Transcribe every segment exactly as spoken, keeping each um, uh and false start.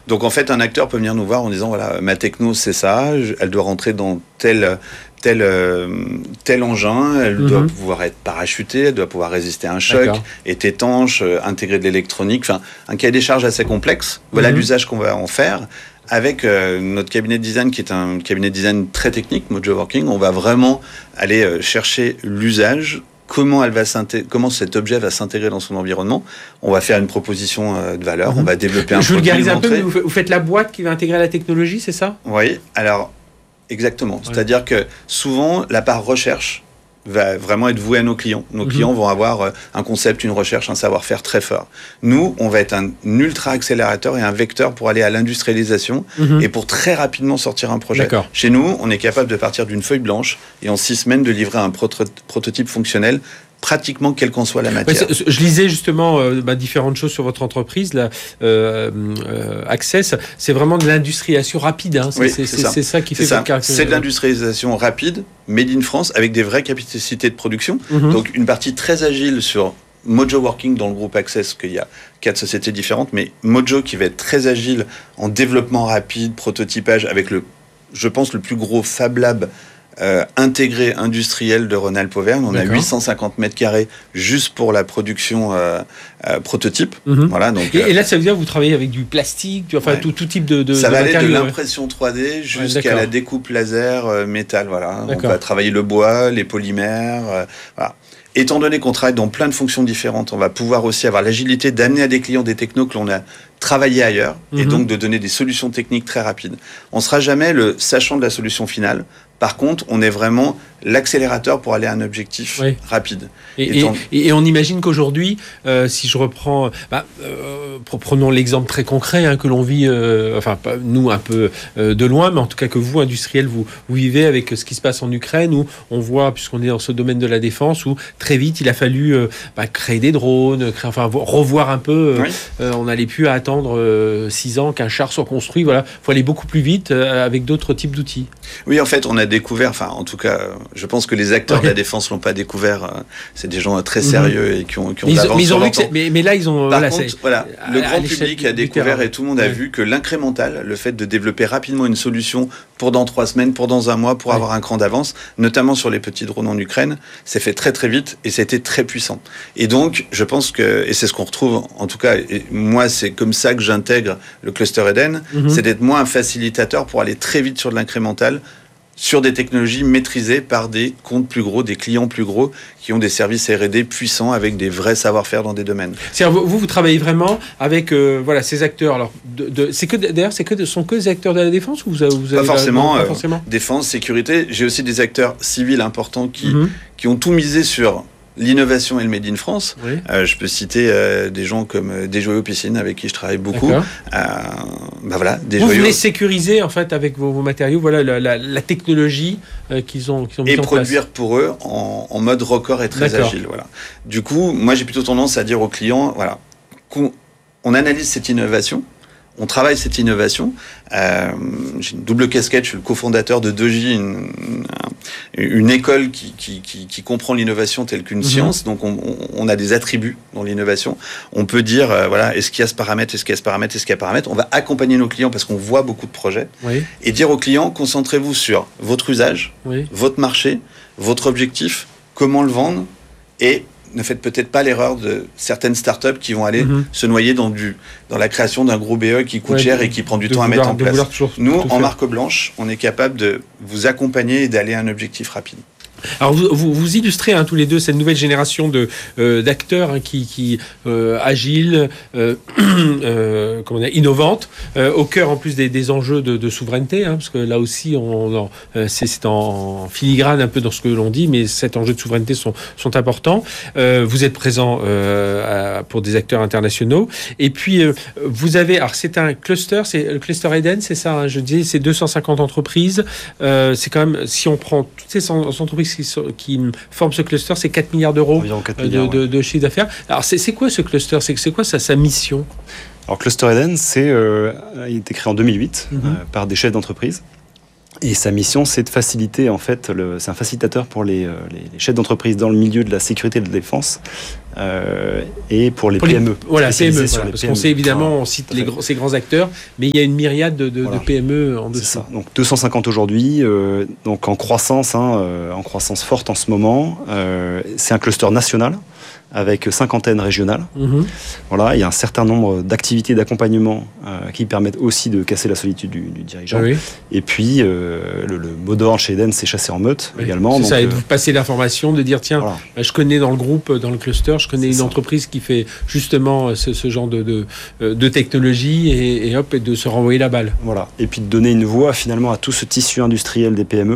Donc en fait, un acteur peut venir nous voir en disant voilà, ma techno c'est ça, je, elle doit rentrer dans tel tel euh, tel engin, elle mm-hmm. doit pouvoir être parachutée, elle doit pouvoir résister à un choc, D'accord. être étanche, euh, intégrer de l'électronique, enfin un cahier des charges assez complexe. Voilà mm-hmm. l'usage qu'on va en faire. Avec euh, notre cabinet de design, qui est un cabinet de design très technique, Mojo Working, on va vraiment aller euh, chercher l'usage. Comment, elle va comment cet objet va s'intégrer dans son environnement. On va faire une proposition euh, de valeur, mmh. on va développer un Je produit. Je vulgarise un peu, mais vous faites la boîte qui va intégrer la technologie, c'est ça ? Oui, alors exactement. Ouais. C'est-à-dire que souvent, la part recherche va vraiment être vouée à nos clients. Nos mmh. clients vont avoir un concept, une recherche, un savoir-faire très fort. Nous, on va être un ultra-accélérateur et un vecteur pour aller à l'industrialisation mmh. et pour très rapidement sortir un projet. D'accord. Chez nous, on est capable de partir d'une feuille blanche et en six semaines de livrer un proto- prototype fonctionnel pratiquement quelle qu'en soit la matière. Ouais, je lisais justement euh, bah, différentes choses sur votre entreprise, là, euh, euh, Access, c'est vraiment de l'industrialisation rapide. Hein. C'est, oui, c'est, c'est, c'est, ça. c'est ça qui c'est fait ça. votre caractère. C'est de l'industrialisation rapide, made in France, avec des vraies capacités de production. Mm-hmm. Donc une partie très agile sur Mojo Working dans le groupe Access, qu'il y a quatre sociétés différentes, mais Mojo qui va être très agile en développement rapide, prototypage, avec le, je pense, le plus gros Fab Lab Euh, intégré industriel de Rhône-Alpes Auvergne. On D'accord. a huit cent cinquante mètres carrés juste pour la production euh, euh, prototype. Mm-hmm. Voilà, donc, et, euh, et là, ça veut dire que vous travaillez avec du plastique, du, enfin ouais. tout, tout type de, de ça de va aller de ouais. l'impression trois D jusqu'à ouais, la découpe laser euh, métal. Voilà. D'accord. On va travailler le bois, les polymères. Euh, voilà. Étant donné qu'on travaille dans plein de fonctions différentes, on va pouvoir aussi avoir l'agilité d'amener à des clients des technos que l'on a travaillé ailleurs mm-hmm. et donc de donner des solutions techniques très rapides. On ne sera jamais le sachant de la solution finale. Par contre, on est vraiment l'accélérateur pour aller à un objectif oui. rapide. Et, et, et, et on imagine qu'aujourd'hui, euh, si je reprends, bah, euh, prenons l'exemple très concret hein, que l'on vit, euh, enfin nous un peu euh, de loin, mais en tout cas que vous, industriels, vous, vous vivez avec ce qui se passe en Ukraine, où on voit, puisqu'on est dans ce domaine de la défense, où très vite il a fallu euh, bah, créer des drones, créer, enfin revoir un peu. Oui. Euh, on n'allait plus à attendre euh, six ans qu'un char soit construit. Voilà, faut aller beaucoup plus vite euh, avec d'autres types d'outils. Oui, en fait, on a découvert, enfin en tout cas, je pense que les acteurs ouais. de la défense l'ont pas découvert. C'est des gens très sérieux mmh. et qui ont, qui ont mais de l'avance ils ont, sur mais, leur temps. mais, mais là, ils ont... Par voilà, contre, c'est, voilà, le grand public a découvert terrain. Et tout le monde a ouais. vu que l'incrémental, le fait de développer rapidement une solution pour dans trois semaines, pour dans un mois, pour ouais. avoir un cran d'avance, notamment sur les petits drones en Ukraine, c'est fait très très vite et ça a été très puissant. Et donc, je pense que, et c'est ce qu'on retrouve, en tout cas, et moi, c'est comme ça que j'intègre le Cluster Eden, mmh. c'est d'être moi un facilitateur pour aller très vite sur de l'incrémental, sur des technologies maîtrisées par des comptes plus gros, des clients plus gros, qui ont des services R et D puissants avec des vrais savoir-faire dans des domaines. C'est-à-dire, vous, vous travaillez vraiment avec euh, voilà, ces acteurs. Alors, de, de, c'est que, d'ailleurs, c'est que, sont que des acteurs de la défense ou vous avez, vous avez Pas forcément. La, non, pas euh, forcément. Défense, sécurité. J'ai aussi des acteurs civils importants qui, mm-hmm. qui ont tout misé sur l'innovation et le Made in France. Oui. Euh, je peux citer euh, des gens comme euh, Des Joyaux Piscine, avec qui je travaille beaucoup. Euh, bah voilà, des vous joyaux. voulez sécuriser, en fait, avec vos, vos matériaux, voilà, la, la, la technologie euh, qu'ils ont, qu'ils ont mis et en place. Et produire pour eux en, en mode record et très D'accord. agile. Voilà. Du coup, moi, j'ai plutôt tendance à dire aux clients, voilà, qu'on on analyse cette innovation, on travaille cette innovation. Euh, j'ai une double casquette, je suis le cofondateur de deux J, une, une école qui, qui, qui, qui comprend l'innovation telle qu'une mmh. science. Donc, on, on a des attributs dans l'innovation. On peut dire, euh, voilà, est-ce qu'il y a ce paramètre, est-ce qu'il y a ce paramètre, est-ce qu'il y a ce paramètre. On va accompagner nos clients parce qu'on voit beaucoup de projets. Oui. Et dire aux clients, concentrez-vous sur votre usage, oui. votre marché, votre objectif, comment le vendre et ne faites peut-être pas l'erreur de certaines startups qui vont aller mmh. se noyer dans, du, dans la création d'un gros B E qui coûte ouais, cher et qui prend du temps vouloir, à mettre en place. Toujours, Nous, en marque blanche, on est capable de vous accompagner et d'aller à un objectif rapide. Alors vous, vous, vous illustrez hein, tous les deux cette nouvelle génération de euh, d'acteurs hein, qui, qui euh, agiles, euh, euh, comment dire, innovantes, euh, au cœur en plus des, des enjeux de, de souveraineté, hein, parce que là aussi on, on, euh, c'est, c'est en filigrane un peu dans ce que l'on dit, mais cet enjeu de souveraineté sont, sont importants. Euh, vous êtes présent euh, à, pour des acteurs internationaux, et puis euh, vous avez, alors c'est un cluster, c'est le cluster Eden, c'est ça, hein, je dis, c'est deux cent cinquante entreprises. Euh, c'est quand même, si on prend toutes ces entreprises Qui, qui forment ce cluster, c'est quatre milliards d'euros quatre milliards, de, de, ouais. de chiffre d'affaires. Alors, c'est, c'est quoi ce cluster ? C'est, c'est quoi sa, sa mission ? Alors, Cluster Eden, c'est, euh, il a été créé en deux mille huit mm-hmm. euh, par des chefs d'entreprise. Et sa mission, c'est de faciliter, en fait, le, c'est un facilitateur pour les, les, les chefs d'entreprise dans le milieu de la sécurité et de la défense euh, et pour les pour P M E. Les, voilà, P M E, sur voilà, les parce P M E. qu'on sait évidemment, on cite les, ces grands acteurs, mais il y a une myriade de, de, voilà. de P M E en dessous. C'est ça. Donc deux cent cinquante aujourd'hui, euh, donc en croissance, hein, euh, en croissance forte en ce moment. Euh, c'est un cluster national, avec cinq antennes régionales. Mmh. Voilà, il y a un certain nombre d'activités d'accompagnement euh, qui permettent aussi de casser la solitude du, du dirigeant. Oui. Et puis, euh, le, le mot d'ordre chez Eden, c'est chasser en meute oui. également. C'est donc, ça, et de euh, vous passer l'information, de dire, tiens, voilà. bah, je connais dans le groupe, dans le cluster, je connais c'est une ça. entreprise qui fait justement ce, ce genre de, de, de technologie, et, et hop, et de se renvoyer la balle. Voilà, et puis de donner une voix finalement à tout ce tissu industriel des P M E,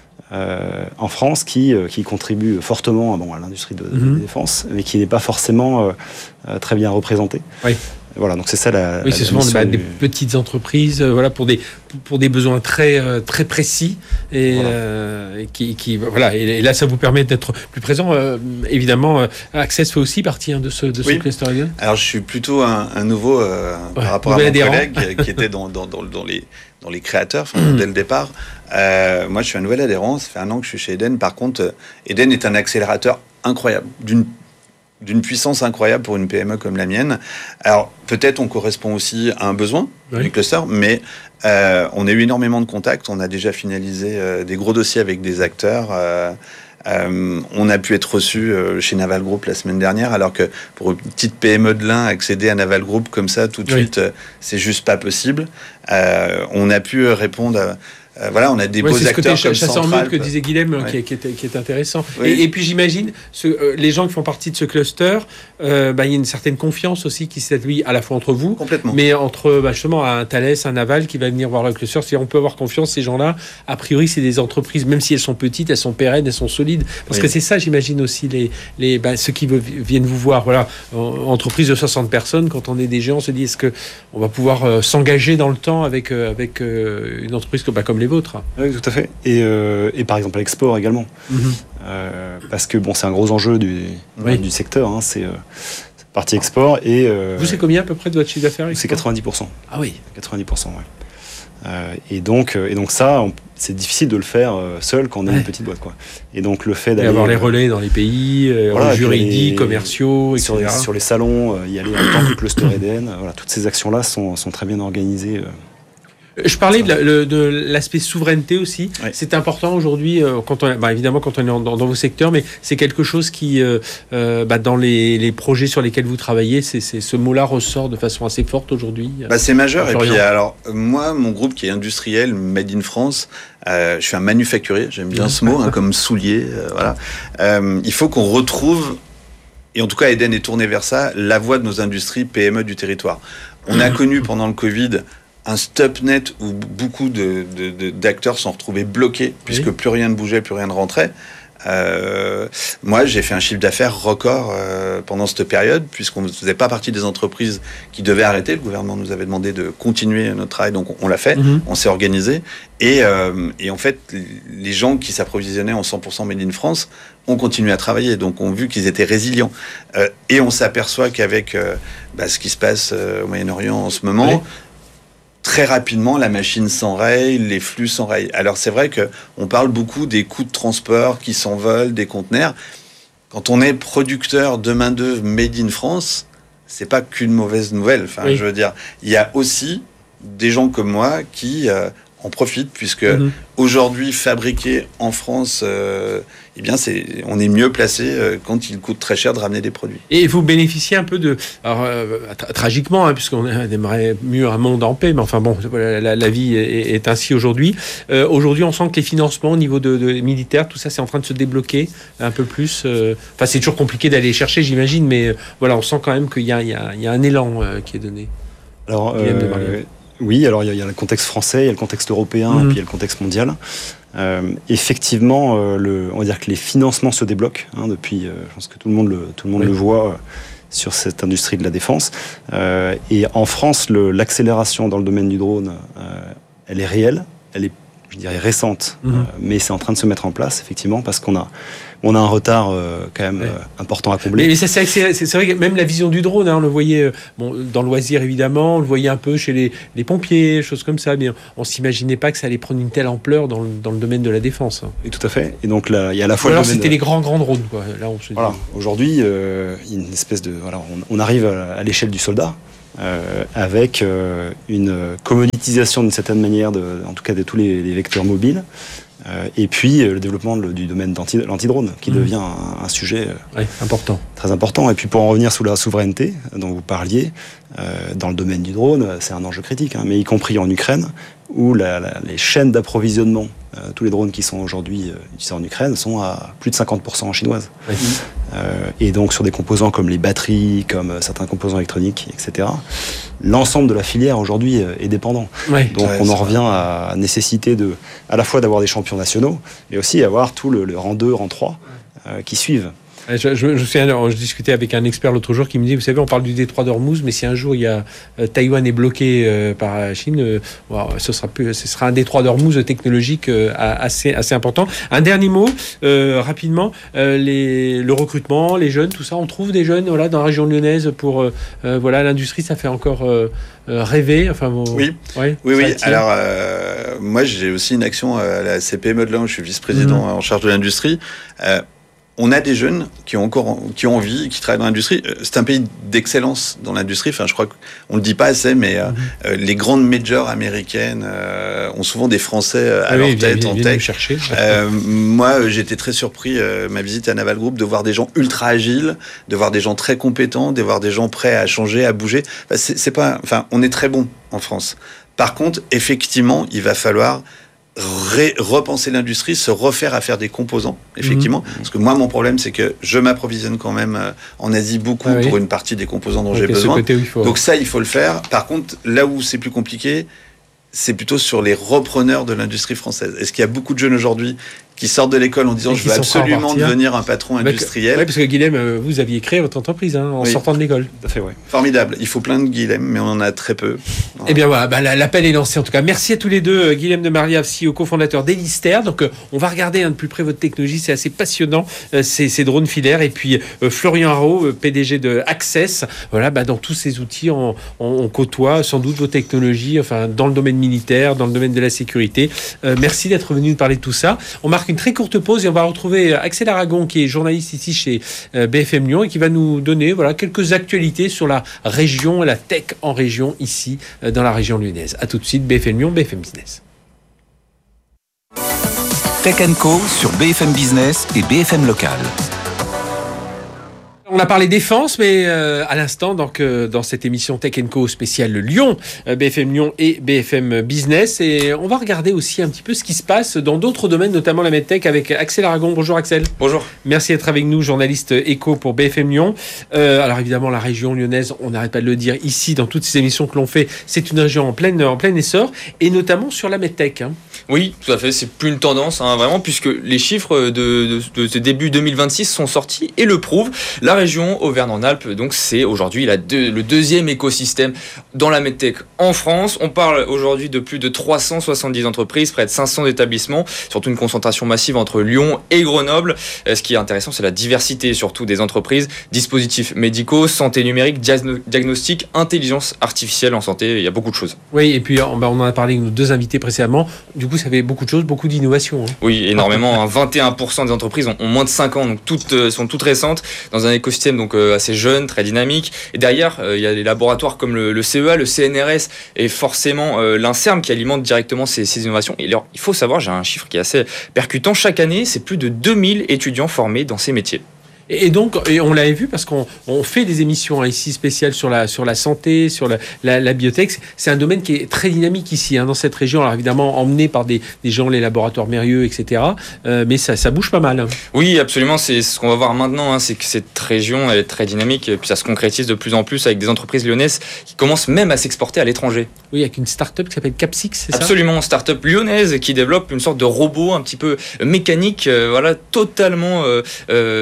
Euh, en France qui, euh, qui contribue fortement bon, à l'industrie de, mm-hmm. de défense, mais qui n'est pas forcément euh, euh, très bien représentée. Oui. Voilà, donc c'est ça la. Oui, la c'est souvent bah, du... des petites entreprises, euh, voilà, pour des pour des besoins très euh, très précis et, voilà. euh, et qui, qui voilà et, et là ça vous permet d'être plus présent. Euh, évidemment, euh, Access fait aussi partie hein, de ce de oui. ce cluster. Alors je suis plutôt un, un nouveau euh, ouais, par rapport à mon adhérent. collègue qui était dans dans, dans dans les dans les créateurs enfin, dès le départ. Euh, moi, je suis un nouvel adhérent. Ça fait un an que je suis chez Eden. Par contre, Eden est un accélérateur incroyable, d'une d'une puissance incroyable pour une P M E comme la mienne. Alors, peut-être on correspond aussi à un besoin oui. du cluster, mais euh, on a eu énormément de contacts. On a déjà finalisé euh, des gros dossiers avec des acteurs. Euh, euh, on a pu être reçu euh, chez Naval Group la semaine dernière, alors que pour une petite P M E de l'Ain, accéder à Naval Group comme ça tout de oui. suite, euh, c'est juste pas possible. Euh, on a pu répondre à Euh, voilà, on a des ouais, beaux c'est acteurs ce côté comme chasseur en meute que disait Guilhem, ouais. qui, est, qui, est, qui est intéressant. Oui. Et, et puis j'imagine, ce, euh, les gens qui font partie de ce cluster, euh, bah, il y a une certaine confiance aussi qui s'établit à la fois entre vous, mais entre bah, justement un Thales, un Naval qui va venir voir le cluster. C'est, on peut avoir confiance, ces gens-là, a priori c'est des entreprises, même si elles sont petites, elles sont pérennes, elles sont solides. Parce oui. que c'est ça, j'imagine aussi, les, les, bah, ceux qui veulent, viennent vous voir. Voilà, en, entreprise de soixante personnes, quand on est des géants, on se dit, est-ce qu'on va pouvoir euh, s'engager dans le temps avec, euh, avec euh, une entreprise comme, bah, comme les vôtres? Oui, tout à fait. Et, euh, et par exemple à l'export également. Mm-hmm. Euh, parce que bon, c'est un gros enjeu du, oui. du secteur. Hein, c'est, euh, c'est partie export. Et, euh, vous, c'est combien à peu près de votre chiffre d'affaires? C'est quatre-vingt-dix pour cent. Ah oui. quatre-vingt-dix pour cent, oui. Euh, et, donc, et donc ça, on, c'est difficile de le faire seul quand on est ouais. une petite boîte. Quoi. Et donc le fait d'aller... Et avoir les relais dans les pays, euh, voilà, juridiques, les, commerciaux, et cetera. Sur les, sur les salons, euh, y aller en tant que cluster Eden. Voilà, toutes ces actions-là sont, sont très bien organisées. Euh, Je parlais de, la, le, de l'aspect souveraineté aussi. Oui. C'est important aujourd'hui, euh, quand on, bah, évidemment quand on est dans, dans vos secteurs, mais c'est quelque chose qui, euh, euh, bah, dans les, les projets sur lesquels vous travaillez, c'est, c'est, ce mot-là ressort de façon assez forte aujourd'hui. Bah, c'est majeur. Et puis alors, moi, mon groupe qui est industriel, Made in France, euh, je suis un manufacturier, j'aime bien ce mot, hein, comme soulier. Euh, voilà. Euh, il faut qu'on retrouve, et en tout cas Eden est tourné vers ça, la voie de nos industries P M E du territoire. On a connu pendant le Covid un stop net où beaucoup de, de, de, d'acteurs sont retrouvés bloqués puisque oui. plus rien ne bougeait, plus rien ne rentrait. Euh, moi, j'ai fait un chiffre d'affaires record euh, pendant cette période puisqu'on ne faisait pas partie des entreprises qui devaient arrêter. Le gouvernement nous avait demandé de continuer notre travail, donc on, on l'a fait, mm-hmm. on s'est organisé. Et, euh, et en fait, les gens qui s'approvisionnaient en cent pour cent Made in France ont continué à travailler, donc ont vu qu'ils étaient résilients. Euh, et on s'aperçoit qu'avec euh, bah, ce qui se passe euh, au Moyen-Orient en ce moment, oui. très rapidement, la machine s'enraye, les flux s'enrayent. Alors c'est vrai qu'on parle beaucoup des coûts de transport qui s'envolent, des conteneurs. Quand on est producteur de main-d'œuvre made in France, c'est pas qu'une mauvaise nouvelle. Enfin, oui. je veux dire, il y a aussi des gens comme moi qui euh, en profitent, puisque mm-hmm. aujourd'hui, fabriquer en France, euh, eh bien, c'est, on est mieux placé euh, quand il coûte très cher de ramener des produits. Et vous bénéficiez un peu de... Alors, euh, tra- tragiquement, hein, puisqu'on aimerait mieux un monde en paix, mais enfin bon, la, la, la vie est, est ainsi aujourd'hui. Euh, aujourd'hui, on sent que les financements au niveau de, de militaire, tout ça, c'est en train de se débloquer un peu plus. Euh, enfin, c'est toujours compliqué d'aller chercher, j'imagine, mais euh, voilà, on sent quand même qu'il y a, il y a, il y a un élan euh, qui est donné. Alors... Oui, alors il y, y a le contexte français, il y a le contexte européen, mmh. et puis il y a le contexte mondial. Euh, effectivement, euh, le, on va dire que les financements se débloquent hein, depuis. Euh, je pense que tout le monde le, tout le monde oui. le voit euh, sur cette industrie de la défense. Euh, et en France, le, l'accélération dans le domaine du drone, euh, elle est réelle. Elle est je dirais récente, mmh. euh, mais c'est en train de se mettre en place, effectivement, parce qu'on a, on a un retard euh, quand même ouais. euh, important à combler. Mais, mais ça, c'est, c'est, c'est vrai que même la vision du drone, hein, on le voyait euh, bon, dans le loisir évidemment, on le voyait un peu chez les, les pompiers, choses comme ça, mais on ne s'imaginait pas que ça allait prendre une telle ampleur dans le, dans le domaine de la défense. Hein. Et tout à fait. Et donc là, il y a à la fois. Ou alors le c'était de... les grands grands drones, quoi. Là, on se dit. Voilà. Aujourd'hui, euh, il y a une espèce de, voilà, on, on arrive à, à l'échelle du soldat. Euh, avec euh, une commoditisation d'une certaine manière, de, en tout cas de tous les, les vecteurs mobiles, euh, et puis euh, le développement de, du domaine de l'antidrone, qui mmh. devient un, un sujet euh, ouais, important. très important. Et puis pour en revenir sous la souveraineté dont vous parliez, euh, dans le domaine du drone, c'est un enjeu critique, hein, mais y compris en Ukraine, où la, la, les chaînes d'approvisionnement, euh, tous les drones qui sont aujourd'hui euh, utilisés en Ukraine, sont à plus de cinquante pour cent en chinoise. Oui. Euh, et donc sur des composants comme les batteries, comme euh, certains composants électroniques, et cetera, l'ensemble de la filière aujourd'hui euh, est dépendant. Oui. Donc ouais, on en vrai. revient à nécessité de, à la fois d'avoir des champions nationaux, mais aussi avoir tout le, le rang deux, rang trois euh, qui suivent. Je, je, je, sais, je discutais avec un expert l'autre jour qui me dit, vous savez, on parle du détroit d'Ormuz, mais si un jour il y a euh, Taïwan est bloqué euh, par la Chine, euh, well, ce sera plus, ce sera un détroit d'Ormuz technologique euh, assez assez important. Un dernier mot euh, rapidement, euh, les, le recrutement, les jeunes, tout ça, on trouve des jeunes, voilà, dans la région lyonnaise pour euh, euh, voilà, l'industrie, ça fait encore euh, euh, rêver. Enfin, vos... oui, ouais, oui, oui. Alors euh, moi, j'ai aussi une action à la C P M E de Laon, je suis vice-président mmh. en charge de l'industrie. Euh, On a des jeunes qui ont encore, qui ont envie, qui travaillent dans l'industrie. C'est un pays d'excellence dans l'industrie. Enfin, je crois qu'on le dit pas assez, mais euh, mm-hmm. les grandes majors américaines euh, ont souvent des Français à ah leur oui, tête bien, en bien tech. Chercher. Euh, moi, j'étais très surpris euh, ma visite à Naval Group de voir des gens ultra agiles, de voir des gens très compétents, de voir des gens prêts à changer, à bouger. Enfin, c'est, c'est pas, enfin, on est très bon en France. Par contre, effectivement, il va falloir Ré- repenser l'industrie, se refaire à faire des composants, effectivement. Mmh. Parce que moi, mon problème, c'est que je m'approvisionne quand même euh, en Asie beaucoup ah oui. pour une partie des composants dont okay, j'ai besoin. Faut... Donc ça, il faut le faire. Par contre, là où c'est plus compliqué, c'est plutôt sur les repreneurs de l'industrie française. Est-ce qu'il y a beaucoup de jeunes aujourd'hui qui sortent de l'école en disant je veux absolument devenir un patron industriel. Oui, parce que Guilhem, vous aviez créé votre entreprise hein, en oui. sortant de l'école. Tout à fait, oui. Formidable. Il faut plein de Guilhem, mais on en a très peu. Voilà. Eh bien voilà, bah, l'appel est lancé en tout cas. Merci à tous les deux, Guilhem de Mariave, C E O, cofondateur d'Elister. Donc euh, on va regarder hein, de plus près votre technologie, c'est assez passionnant, euh, ces, ces drones filaires. Et puis euh, Florian Haro, euh, P D G de Access. Voilà, bah, dans tous ces outils, on, on, on côtoie sans doute vos technologies, enfin dans le domaine militaire, dans le domaine de la sécurité. Euh, merci d'être venu nous parler de tout ça. On marque une très courte pause et on va retrouver Axel Aragon qui est journaliste ici chez B F M Lyon et qui va nous donner voilà, quelques actualités sur la région, la tech en région ici dans la région lyonnaise. A tout de suite, B F M Lyon, B F M Business. Tech and Co sur B F M Business et B F M Local. On a parlé défense, mais euh, à l'instant, donc, euh, dans cette émission Tech and Co spéciale Lyon, euh, B F M Lyon et B F M Business. Et on va regarder aussi un petit peu ce qui se passe dans d'autres domaines, notamment la medtech, avec Axel Aragon. Bonjour Axel. Bonjour. Merci d'être avec nous, journaliste éco pour B F M Lyon. Euh, alors évidemment, la région lyonnaise, on n'arrête pas de le dire ici, dans toutes ces émissions que l'on fait, c'est une région en plein, en plein essor, et notamment sur la medtech. Hein. Oui, tout à fait. C'est plus une tendance, hein, vraiment, puisque les chiffres de, de, de ce début deux mille vingt-six sont sortis et le prouvent. La région Auvergne-en-Alpes, donc c'est aujourd'hui la deux, le deuxième écosystème dans la medtech en France. On parle aujourd'hui de plus de trois cent soixante-dix entreprises, près de cinq cents établissements, surtout une concentration massive entre Lyon et Grenoble. Ce qui est intéressant, c'est la diversité surtout des entreprises, dispositifs médicaux, santé numérique, diagno- diagnostic, intelligence artificielle en santé. Il y a beaucoup de choses. Oui, et puis on en a parlé avec nos deux invités précédemment. Du coup, ça fait beaucoup de choses, beaucoup d'innovations. Hein. Oui, énormément. vingt et un pour cent des entreprises ont, ont moins de cinq ans, donc toutes euh, sont toutes récentes dans un écosystème donc euh, assez jeune, très dynamique. Et derrière, euh, il y a des laboratoires comme le, le C E A, le C N R S et forcément euh, l'INSERM qui alimente directement ces, ces innovations. Et alors, il faut savoir, j'ai un chiffre qui est assez percutant. Chaque année, c'est plus de deux mille étudiants formés dans ces métiers. Et donc, et on l'avait vu parce qu'on on fait des émissions hein, ici spéciales sur la, sur la santé, sur la, la, la biotech. C'est un domaine qui est très dynamique ici, hein, dans cette région. Alors évidemment, emmené par des, des gens, les laboratoires Mérieux, et cetera. Euh, mais ça, ça bouge pas mal. Hein. Oui, absolument. C'est ce qu'on va voir maintenant. Hein, c'est que cette région, elle est très dynamique. Et puis ça se concrétise de plus en plus avec des entreprises lyonnaises qui commencent même à s'exporter à l'étranger. Oui, avec une start-up qui s'appelle Capsix, c'est ça ? Absolument, start-up lyonnaise qui développe une sorte de robot un petit peu mécanique, euh, voilà, totalement euh, euh, géré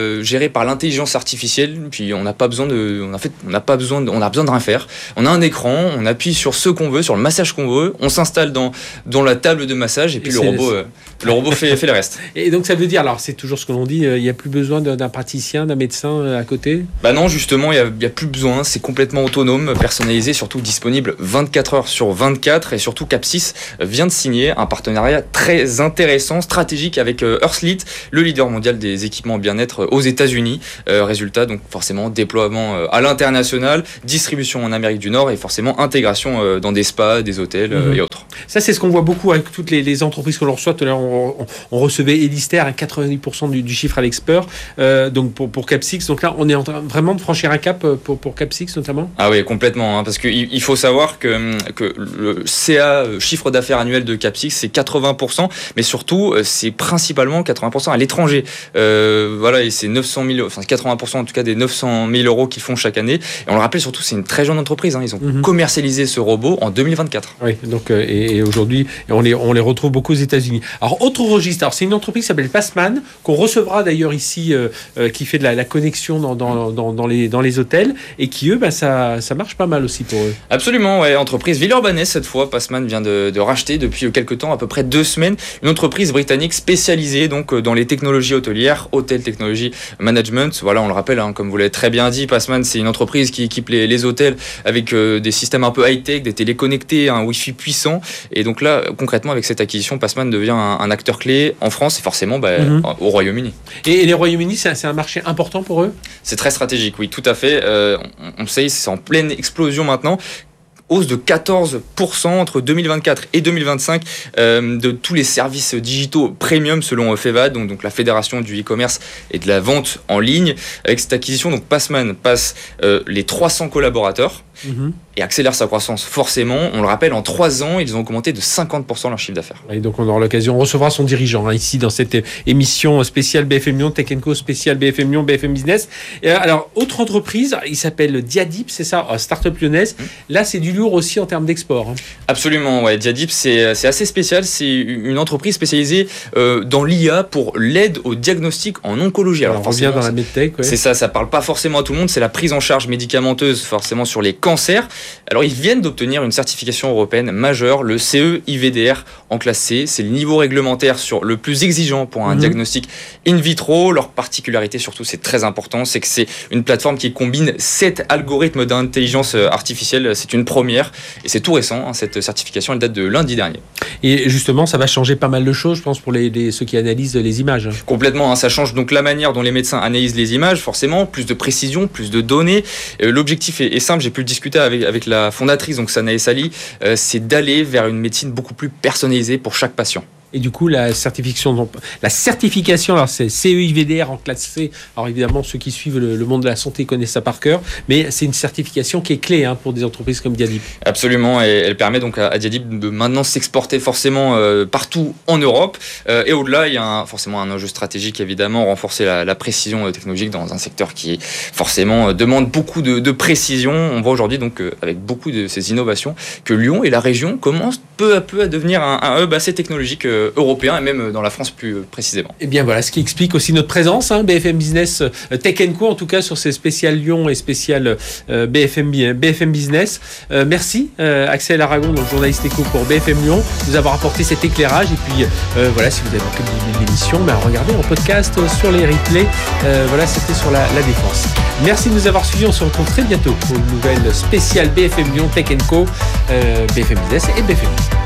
géré par l'intelligence artificielle. Puis on n'a pas besoin de, on a fait, on n'a pas besoin de, on a besoin de rien faire. On a un écran, on appuie sur ce qu'on veut, sur le massage qu'on veut, on s'installe dans dans la table de massage et puis et le robot, euh, le robot fait fait le reste. Et donc ça veut dire, alors c'est toujours ce que l'on dit, il euh, n'y a plus besoin d'un, d'un praticien, d'un médecin euh, à côté. Bah non, justement, il y, y a plus besoin. C'est complètement autonome, personnalisé, surtout disponible vingt-quatre heures sur vingt-quatre. Et surtout, Capsys vient de signer un partenariat très intéressant, stratégique avec euh, Earthlit, le leader mondial des équipements bien-être aux États-Unis. Euh, résultat, donc forcément déploiement euh, à l'international, distribution en Amérique du Nord et forcément intégration euh, dans des spas, des hôtels euh, mmh. et autres. Ça, c'est ce qu'on voit beaucoup avec toutes les, les entreprises que l'on reçoit. Tout à l'heure, on, on, on recevait Elister à quatre-vingt-dix pour cent du, du chiffre à l'expert, euh, donc pour, pour Capsys. Donc là, on est en train vraiment de franchir un cap pour, pour Capsys notamment. Ah oui, complètement. Hein, parce qu'il il faut savoir que, que le C A, chiffre d'affaires annuel de Capsys, c'est quatre-vingts pour cent, mais surtout, c'est principalement quatre-vingts pour cent à l'étranger. Euh, voilà, et c'est neuf cent mille, enfin quatre-vingts pour cent en tout cas des neuf cent mille euros qu'ils font chaque année. Et on le rappelle surtout, c'est une très jeune entreprise. Hein, ils ont mm-hmm. commercialisé ce robot en deux mille vingt-quatre. Oui, donc euh, et, et aujourd'hui, on les, on les retrouve beaucoup aux États-Unis. Alors, autre registre, alors, c'est une entreprise qui s'appelle Passman, qu'on recevra d'ailleurs ici, euh, euh, qui fait de la, la connexion dans, dans, dans, dans, les, dans les hôtels, et qui, eux, bah, ça, ça marche pas mal aussi pour eux. Absolument, ouais. Entreprise villeurbannaise cette fois. Passman vient de, de racheter depuis quelques temps, à peu près deux semaines, une entreprise britannique spécialisée donc, dans les technologies hôtelières, Hotel Technology Management. Voilà, on le rappelle, hein, comme vous l'avez très bien dit, Passman, c'est une entreprise qui équipe les, les hôtels avec euh, des systèmes un peu high-tech, des télés connectées, un Wi-Fi puissant. Et donc là, concrètement, avec cette acquisition, Passman devient un, un acteur clé en France et forcément bah, mm-hmm. au Royaume-Uni. Et, et les Royaumes-Unis, c'est un, c'est un marché important pour eux ? C'est très stratégique, oui, tout à fait. Euh, on, on sait, c'est en pleine explosion maintenant. Hausse de quatorze pour cent entre deux mille vingt-quatre et deux mille vingt-cinq euh, de tous les services digitaux premium selon FEVAD, donc, donc la Fédération du e-commerce et de la vente en ligne. Avec cette acquisition, donc Passman passe euh, les trois cents collaborateurs mmh. et accélère sa croissance forcément. On le rappelle, en trois ans, ils ont augmenté de cinquante pour cent leur chiffre d'affaires. Et donc on aura l'occasion, on recevra son dirigeant hein, ici dans cette émission spéciale B F M Lyon, Tech and Co spéciale B F M Lyon, B F M Business. Et alors, autre entreprise, il s'appelle Diadip, c'est ça, start-up lyonnaise. Mmh. Là, c'est du lourd aussi en termes d'export. Hein. Absolument, ouais. Diadip, c'est, c'est assez spécial. C'est une entreprise spécialisée euh, dans l'I A pour l'aide au diagnostic en oncologie. Alors, Alors on revient dans la medtech. Ouais. C'est ça, ça parle pas forcément à tout le monde. C'est la prise en charge médicamenteuse forcément sur les cancers. Alors, ils viennent d'obtenir une certification européenne majeure, le C E I V D R en classe C. C'est le niveau réglementaire sur le plus exigeant pour un mmh. diagnostic in vitro. Leur particularité, surtout, c'est très important, c'est que c'est une plateforme qui combine sept algorithmes d'intelligence artificielle. C'est une première. Et c'est tout récent, hein, cette certification, elle date de lundi dernier. Et justement, ça va changer pas mal de choses, je pense, pour les, les, ceux qui analysent les images. Complètement, hein, ça change donc la manière dont les médecins analysent les images, forcément, plus de précision, plus de données. Euh, l'objectif est, est simple, j'ai pu le discuter avec, avec la fondatrice, donc Sanae Sali, euh, c'est d'aller vers une médecine beaucoup plus personnalisée pour chaque patient. Et du coup, la certification, la certification, alors c'est C E I V D R en classe C. Alors évidemment, ceux qui suivent le, le monde de la santé connaissent ça par cœur, mais c'est une certification qui est clé hein, pour des entreprises comme Diadip. Absolument, et elle permet donc à, à Diadip de maintenant s'exporter forcément euh, partout en Europe. Euh, et au-delà, il y a un, forcément un enjeu stratégique, évidemment, renforcer la, la précision technologique dans un secteur qui forcément demande beaucoup de, de précision. On voit aujourd'hui donc euh, avec beaucoup de ces innovations que Lyon et la région commencent peu à peu à devenir un, un hub assez technologique euh, européen et même dans la France plus précisément. Et bien voilà, ce qui explique aussi notre présence, hein, B F M Business, euh, Tech and Co en tout cas sur ces spéciales Lyon et spéciales euh, B F M, B F M Business. Euh, merci euh, Axel Aragon, donc journaliste éco pour B F M Lyon, de nous avoir apporté cet éclairage. Et puis euh, voilà, si vous avez manqué de l'émission, ben, regardez en podcast euh, sur les replays. Euh, voilà, c'était sur la, la défense. Merci de nous avoir suivis. On se retrouve très bientôt pour une nouvelle spéciale B F M Lyon, Tech and Co, euh, B F M Business et B F M Lyon.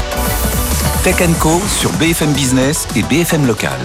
Tech and Co sur B F M Business et B F M Local.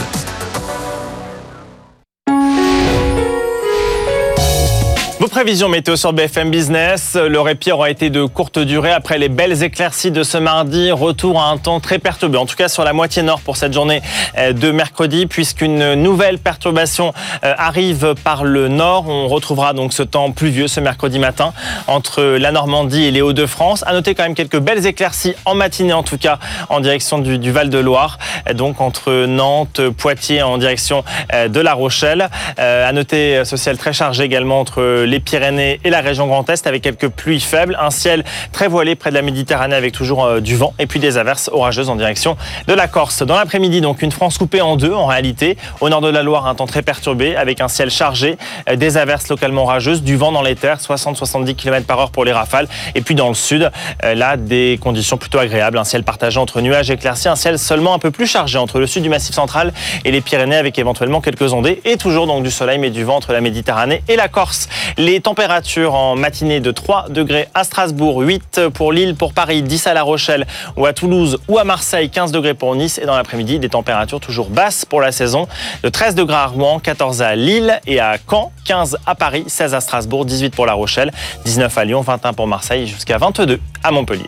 Vos prévisions météo sur B F M Business. Le répit aura été de courte durée après les belles éclaircies de ce mardi. Retour à un temps très perturbé, en tout cas sur la moitié nord pour cette journée de mercredi, puisqu'une nouvelle perturbation arrive par le nord. On retrouvera donc ce temps pluvieux ce mercredi matin entre la Normandie et les Hauts-de-France. À noter quand même quelques belles éclaircies en matinée, en tout cas en direction du, du Val-de-Loire, donc entre Nantes, Poitiers en direction de La Rochelle. À noter ce ciel très chargé également entre les Pyrénées et la région Grand Est avec quelques pluies faibles. Un ciel très voilé près de la Méditerranée avec toujours du vent et puis des averses orageuses en direction de la Corse. Dans l'après-midi, donc une France coupée en deux en réalité. Au nord de la Loire, un temps très perturbé avec un ciel chargé, des averses localement orageuses, du vent dans les terres, soixante à soixante-dix kilomètres par heure pour les rafales. Et puis dans le sud, là, des conditions plutôt agréables. Un ciel partagé entre nuages et éclaircies, un ciel seulement un peu plus chargé entre le sud du Massif central et les Pyrénées avec éventuellement quelques ondées. Et toujours donc du soleil mais du vent entre la Méditerranée et la Corse. Les températures en matinée de trois degrés à Strasbourg, huit pour Lille, pour Paris, dix à La Rochelle ou à Toulouse ou à Marseille, quinze degrés pour Nice. Et dans l'après-midi, des températures toujours basses pour la saison, de treize degrés à Rouen, quatorze à Lille et à Caen, quinze à Paris, seize à Strasbourg, dix-huit pour La Rochelle, dix-neuf à Lyon, vingt et un pour Marseille jusqu'à vingt-deux à Montpellier.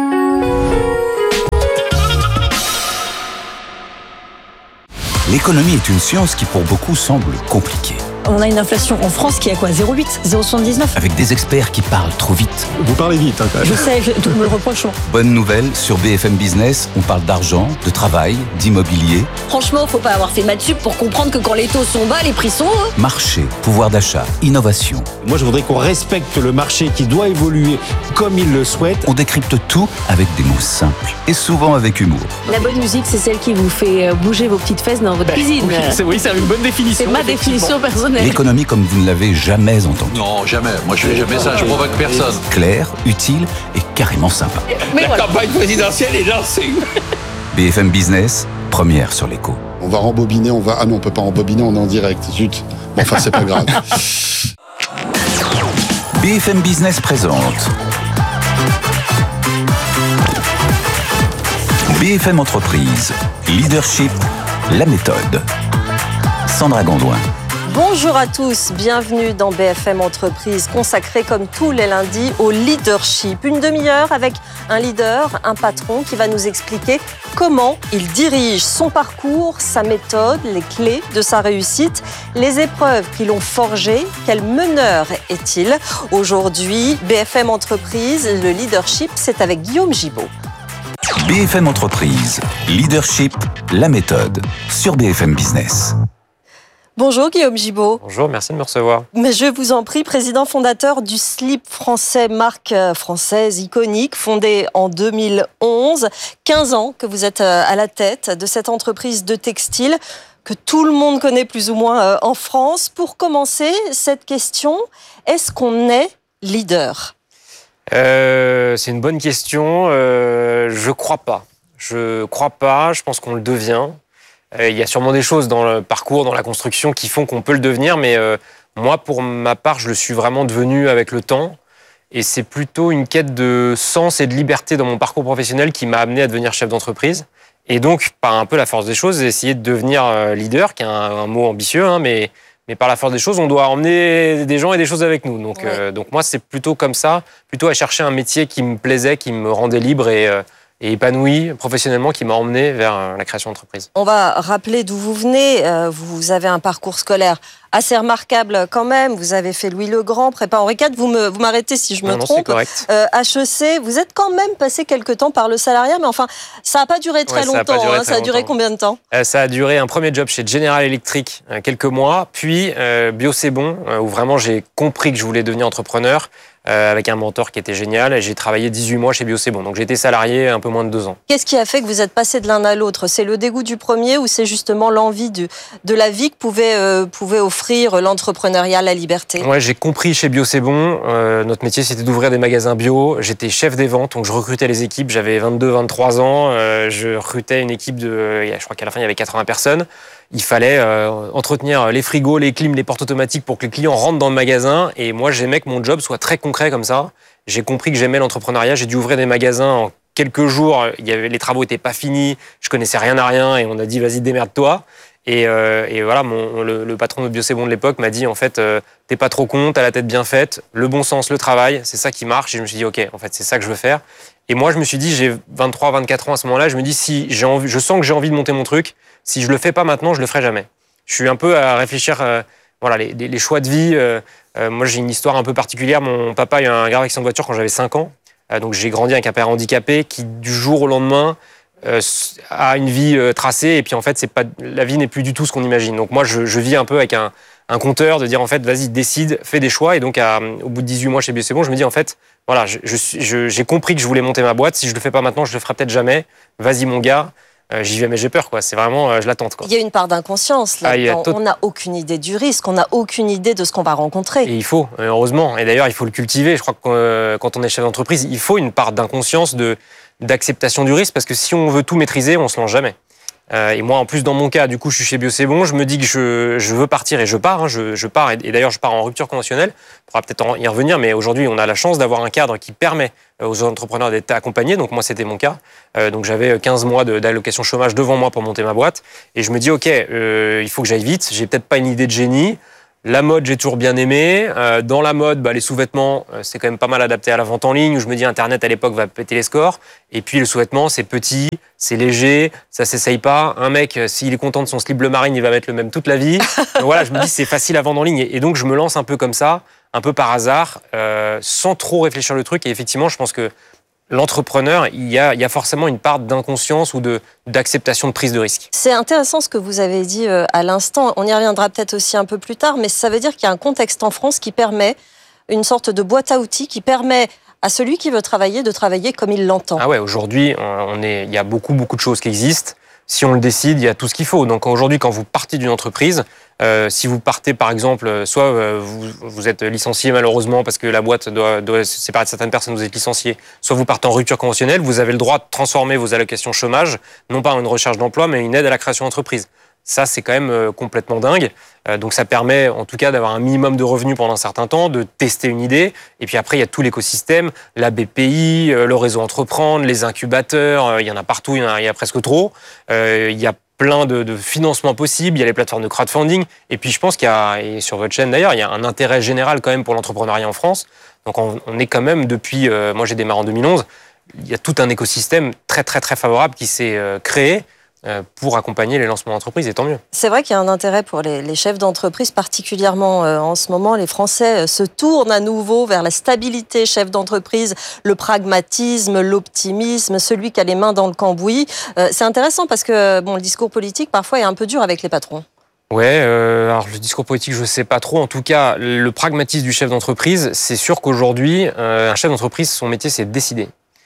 L'économie est une science qui pour beaucoup semble compliquée. On a une inflation en France qui est à quoi zéro virgule huit, zéro virgule soixante-dix-neuf. Avec des experts qui parlent trop vite. Vous parlez vite, hein, quand même. Je sais, je, tout me le reproche. Bonne nouvelle, sur B F M Business, on parle d'argent, de travail, d'immobilier. Franchement, faut pas avoir fait maths sup pour comprendre que quand les taux sont bas, les prix sont hauts. Marché, pouvoir d'achat, innovation. Moi, je voudrais qu'on respecte le marché qui doit évoluer comme il le souhaite. On décrypte tout avec des mots simples et souvent avec humour. La bonne musique, c'est celle qui vous fait bouger vos petites fesses dans votre Ben, cuisine. Oui, c'est, oui, c'est une bonne définition. C'est ma définition personnelle. L'économie comme vous ne l'avez jamais entendue. Non, jamais. Moi, je fais jamais ça. Je provoque personne. Claire, utile et carrément sympa. Mais La voilà. campagne présidentielle est lancée. B F M Business, première sur l'écho. On va rembobiner, on va... Ah non, on peut pas rembobiner, on est en direct. Zut. Bon, enfin, c'est pas grave. B F M Business présente B F M Entreprise, Leadership, la méthode. Sandra Gondouin. Bonjour à tous, bienvenue dans B F M Entreprise, consacrée comme tous les lundis au leadership. Une demi-heure avec un leader, un patron qui va nous expliquer comment il dirige son parcours, sa méthode, les clés de sa réussite, les épreuves qui l'ont forgé. Quel meneur est-il ? Aujourd'hui, B F M Entreprise, le leadership, c'est avec Guillaume Gibaud. B F M Entreprise, Leadership, la méthode, sur B F M Business. Bonjour Guillaume Gibaud. Bonjour, merci de me recevoir. Mais je vous en prie, président fondateur du slip français, marque française iconique, fondée en deux mille onze. quinze ans que vous êtes à la tête de cette entreprise de textile que tout le monde connaît plus ou moins en France. Pour commencer, cette question, est-ce qu'on est leader ? euh, C'est une bonne question. Euh, je crois pas. Je crois pas. Je pense qu'on le devient. Il y a sûrement des choses dans le parcours, dans la construction qui font qu'on peut le devenir, mais euh, moi, pour ma part, je le suis vraiment devenu avec le temps. Et c'est plutôt une quête de sens et de liberté dans mon parcours professionnel qui m'a amené à devenir chef d'entreprise. Et donc, par un peu la force des choses, essayer de devenir leader, qui est un, un mot ambitieux, hein, mais, mais par la force des choses, on doit emmener des gens et des choses avec nous. Donc, ouais. euh, donc moi, c'est plutôt comme ça, plutôt à chercher un métier qui me plaisait, qui me rendait libre et... Euh, et épanoui professionnellement qui m'a emmené vers la création d'entreprise. On va rappeler d'où vous venez. Vous avez un parcours scolaire assez remarquable quand même. Vous avez fait Louis le Grand, prépa Henri quatre. Vous, me, vous m'arrêtez si je me non, non, trompe. C'est correct. Euh, H E C, vous êtes quand même passé quelques temps par le salariat, mais enfin, ça n'a pas duré très ouais, longtemps. Ça a, duré, hein. très ça a duré longtemps. combien de temps ? euh, Ça a duré un premier job chez General Electric, euh, quelques mois, puis euh, Bio c'est bon, euh, où vraiment j'ai compris que je voulais devenir entrepreneur. Euh, avec un mentor qui était génial, et j'ai travaillé dix-huit mois chez Bio c'est bon. Donc j'ai été salarié un peu moins de deux ans. Qu'est-ce qui a fait que vous êtes passé de l'un à l'autre ? C'est le dégoût du premier ou c'est justement l'envie du, de la vie que pouvait, euh, pouvait offrir l'entrepreneuriat, la liberté ? Ouais, j'ai compris chez Bio c'est bon, euh, notre métier c'était d'ouvrir des magasins bio. J'étais chef des ventes, donc je recrutais les équipes. J'avais vingt-deux, vingt-trois ans, euh, je recrutais une équipe de, je crois qu'à la fin il y avait quatre-vingts personnes. Il fallait euh, entretenir les frigos, les clims, les portes automatiques pour que les clients rentrent dans le magasin. Et moi, j'aimais que mon job soit très concret comme ça. J'ai compris que j'aimais l'entrepreneuriat. J'ai dû ouvrir des magasins en quelques jours. Il y avait, les travaux n'étaient pas finis. Je connaissais rien à rien. Et on a dit, vas-y, démerde-toi. Et, euh, et voilà, mon, le, le patron de Bio c'est bon de l'époque m'a dit, en fait, euh, t'es pas trop con, t'as la tête bien faite, le bon sens, le travail, c'est ça qui marche. Et je me suis dit, ok, en fait, c'est ça que je veux faire. Et moi, je me suis dit, j'ai vingt-trois, vingt-quatre ans à ce moment-là. Je me dis, si j'ai envie, je sens que j'ai envie de monter mon truc. Si je le fais pas maintenant, je le ferai jamais. Je suis un peu à réfléchir, euh, voilà, les, les, les choix de vie. Euh, euh, moi, j'ai une histoire un peu particulière. Mon papa a eu un grave accident de voiture quand j'avais cinq ans. Euh, donc, j'ai grandi avec un père handicapé qui, du jour au lendemain, euh, a une vie euh, tracée. Et puis, en fait, c'est pas, la vie n'est plus du tout ce qu'on imagine. Donc, moi, je, je vis un peu avec un, un compteur, de dire en fait, vas-y, décide, fais des choix. Et donc, à, au bout de dix-huit mois chez B C Bon, je me dis en fait, voilà, je, je, je, j'ai compris que je voulais monter ma boîte. Si je le fais pas maintenant, je le ferai peut-être jamais. Vas-y, mon gars. Euh, j'y vais, mais j'ai peur, quoi. C'est vraiment, euh, je l'attends, quoi. Il y a une part d'inconscience, là. Ah, tout... On n'a aucune idée du risque, on n'a aucune idée de ce qu'on va rencontrer. Et il faut, heureusement. Et d'ailleurs, il faut le cultiver. Je crois que euh, quand on est chef d'entreprise, il faut une part d'inconscience, de, d'acceptation du risque, parce que si on veut tout maîtriser, on se lance jamais. Euh, et moi, en plus, dans mon cas, du coup, je suis chez Bio C'est Bon, je me dis que je, je veux partir et je pars. Hein, je, je pars, et, et d'ailleurs, je pars en rupture conventionnelle. On pourra peut-être y revenir, mais aujourd'hui, on a la chance d'avoir un cadre qui permet aux entrepreneurs d'être accompagnés. Donc moi, c'était mon cas. Euh, donc j'avais quinze mois de, d'allocation chômage devant moi pour monter ma boîte. Et je me dis, OK, euh, il faut que j'aille vite. J'ai peut-être pas une idée de génie. La mode, j'ai toujours bien aimé. Euh, dans la mode, bah, les sous-vêtements, euh, c'est quand même pas mal adapté à la vente en ligne. Où je me dis, Internet, à l'époque, va péter les scores. Et puis, le sous-vêtement, c'est petit, c'est léger, ça s'essaye pas. Un mec, s'il est content de son slip bleu marine, il va mettre le même toute la vie. Donc voilà, je me dis, c'est facile à vendre en ligne. Et donc, je me lance un peu comme ça, un peu par hasard, euh, sans trop réfléchir le truc. Et effectivement, je pense que l'entrepreneur, il y a, il y a forcément une part d'inconscience ou de, d'acceptation de prise de risque. C'est intéressant ce que vous avez dit euh, à l'instant. On y reviendra peut-être aussi un peu plus tard, mais ça veut dire qu'il y a un contexte en France qui permet une sorte de boîte à outils qui permet à celui qui veut travailler de travailler comme il l'entend. Ah ouais, aujourd'hui, on est, il y a beaucoup, beaucoup de choses qui existent. Si on le décide, il y a tout ce qu'il faut. Donc aujourd'hui, quand vous partez d'une entreprise, euh, si vous partez par exemple, soit euh, vous, vous êtes licencié malheureusement parce que la boîte doit, doit se séparer de certaines personnes, vous êtes licencié, soit vous partez en rupture conventionnelle, vous avez le droit de transformer vos allocations chômage, non pas en une recherche d'emploi, mais une aide à la création d'entreprise. Ça, c'est quand même euh, complètement dingue. Euh, donc ça permet en tout cas d'avoir un minimum de revenus pendant un certain temps, de tester une idée. Et puis après, il y a tout l'écosystème, la B P I, euh, le réseau Entreprendre, les incubateurs, euh, il y en a partout, il y en a, il y a presque trop. Euh, il y a plein de, de financements possibles, il y a les plateformes de crowdfunding. Et puis je pense qu'il y a, et sur votre chaîne d'ailleurs, il y a un intérêt général quand même pour l'entrepreneuriat en France. Donc on, on est quand même depuis, euh, moi j'ai démarré en deux mille onze, il y a tout un écosystème très très très favorable qui s'est euh, créé pour accompagner les lancements d'entreprise, et tant mieux. C'est vrai qu'il y a un intérêt pour les, les chefs d'entreprise, particulièrement euh, en ce moment. Les Français euh, se tournent à nouveau vers la stabilité chef d'entreprise, le pragmatisme, l'optimisme, celui qui a les mains dans le cambouis. Euh, c'est intéressant parce que bon, le discours politique, parfois, est un peu dur avec les patrons. Ouais, euh, alors le discours politique, je sais pas trop. En tout cas, le pragmatisme du chef d'entreprise, c'est sûr qu'aujourd'hui, euh, un chef d'entreprise, son métier, c'est de décider.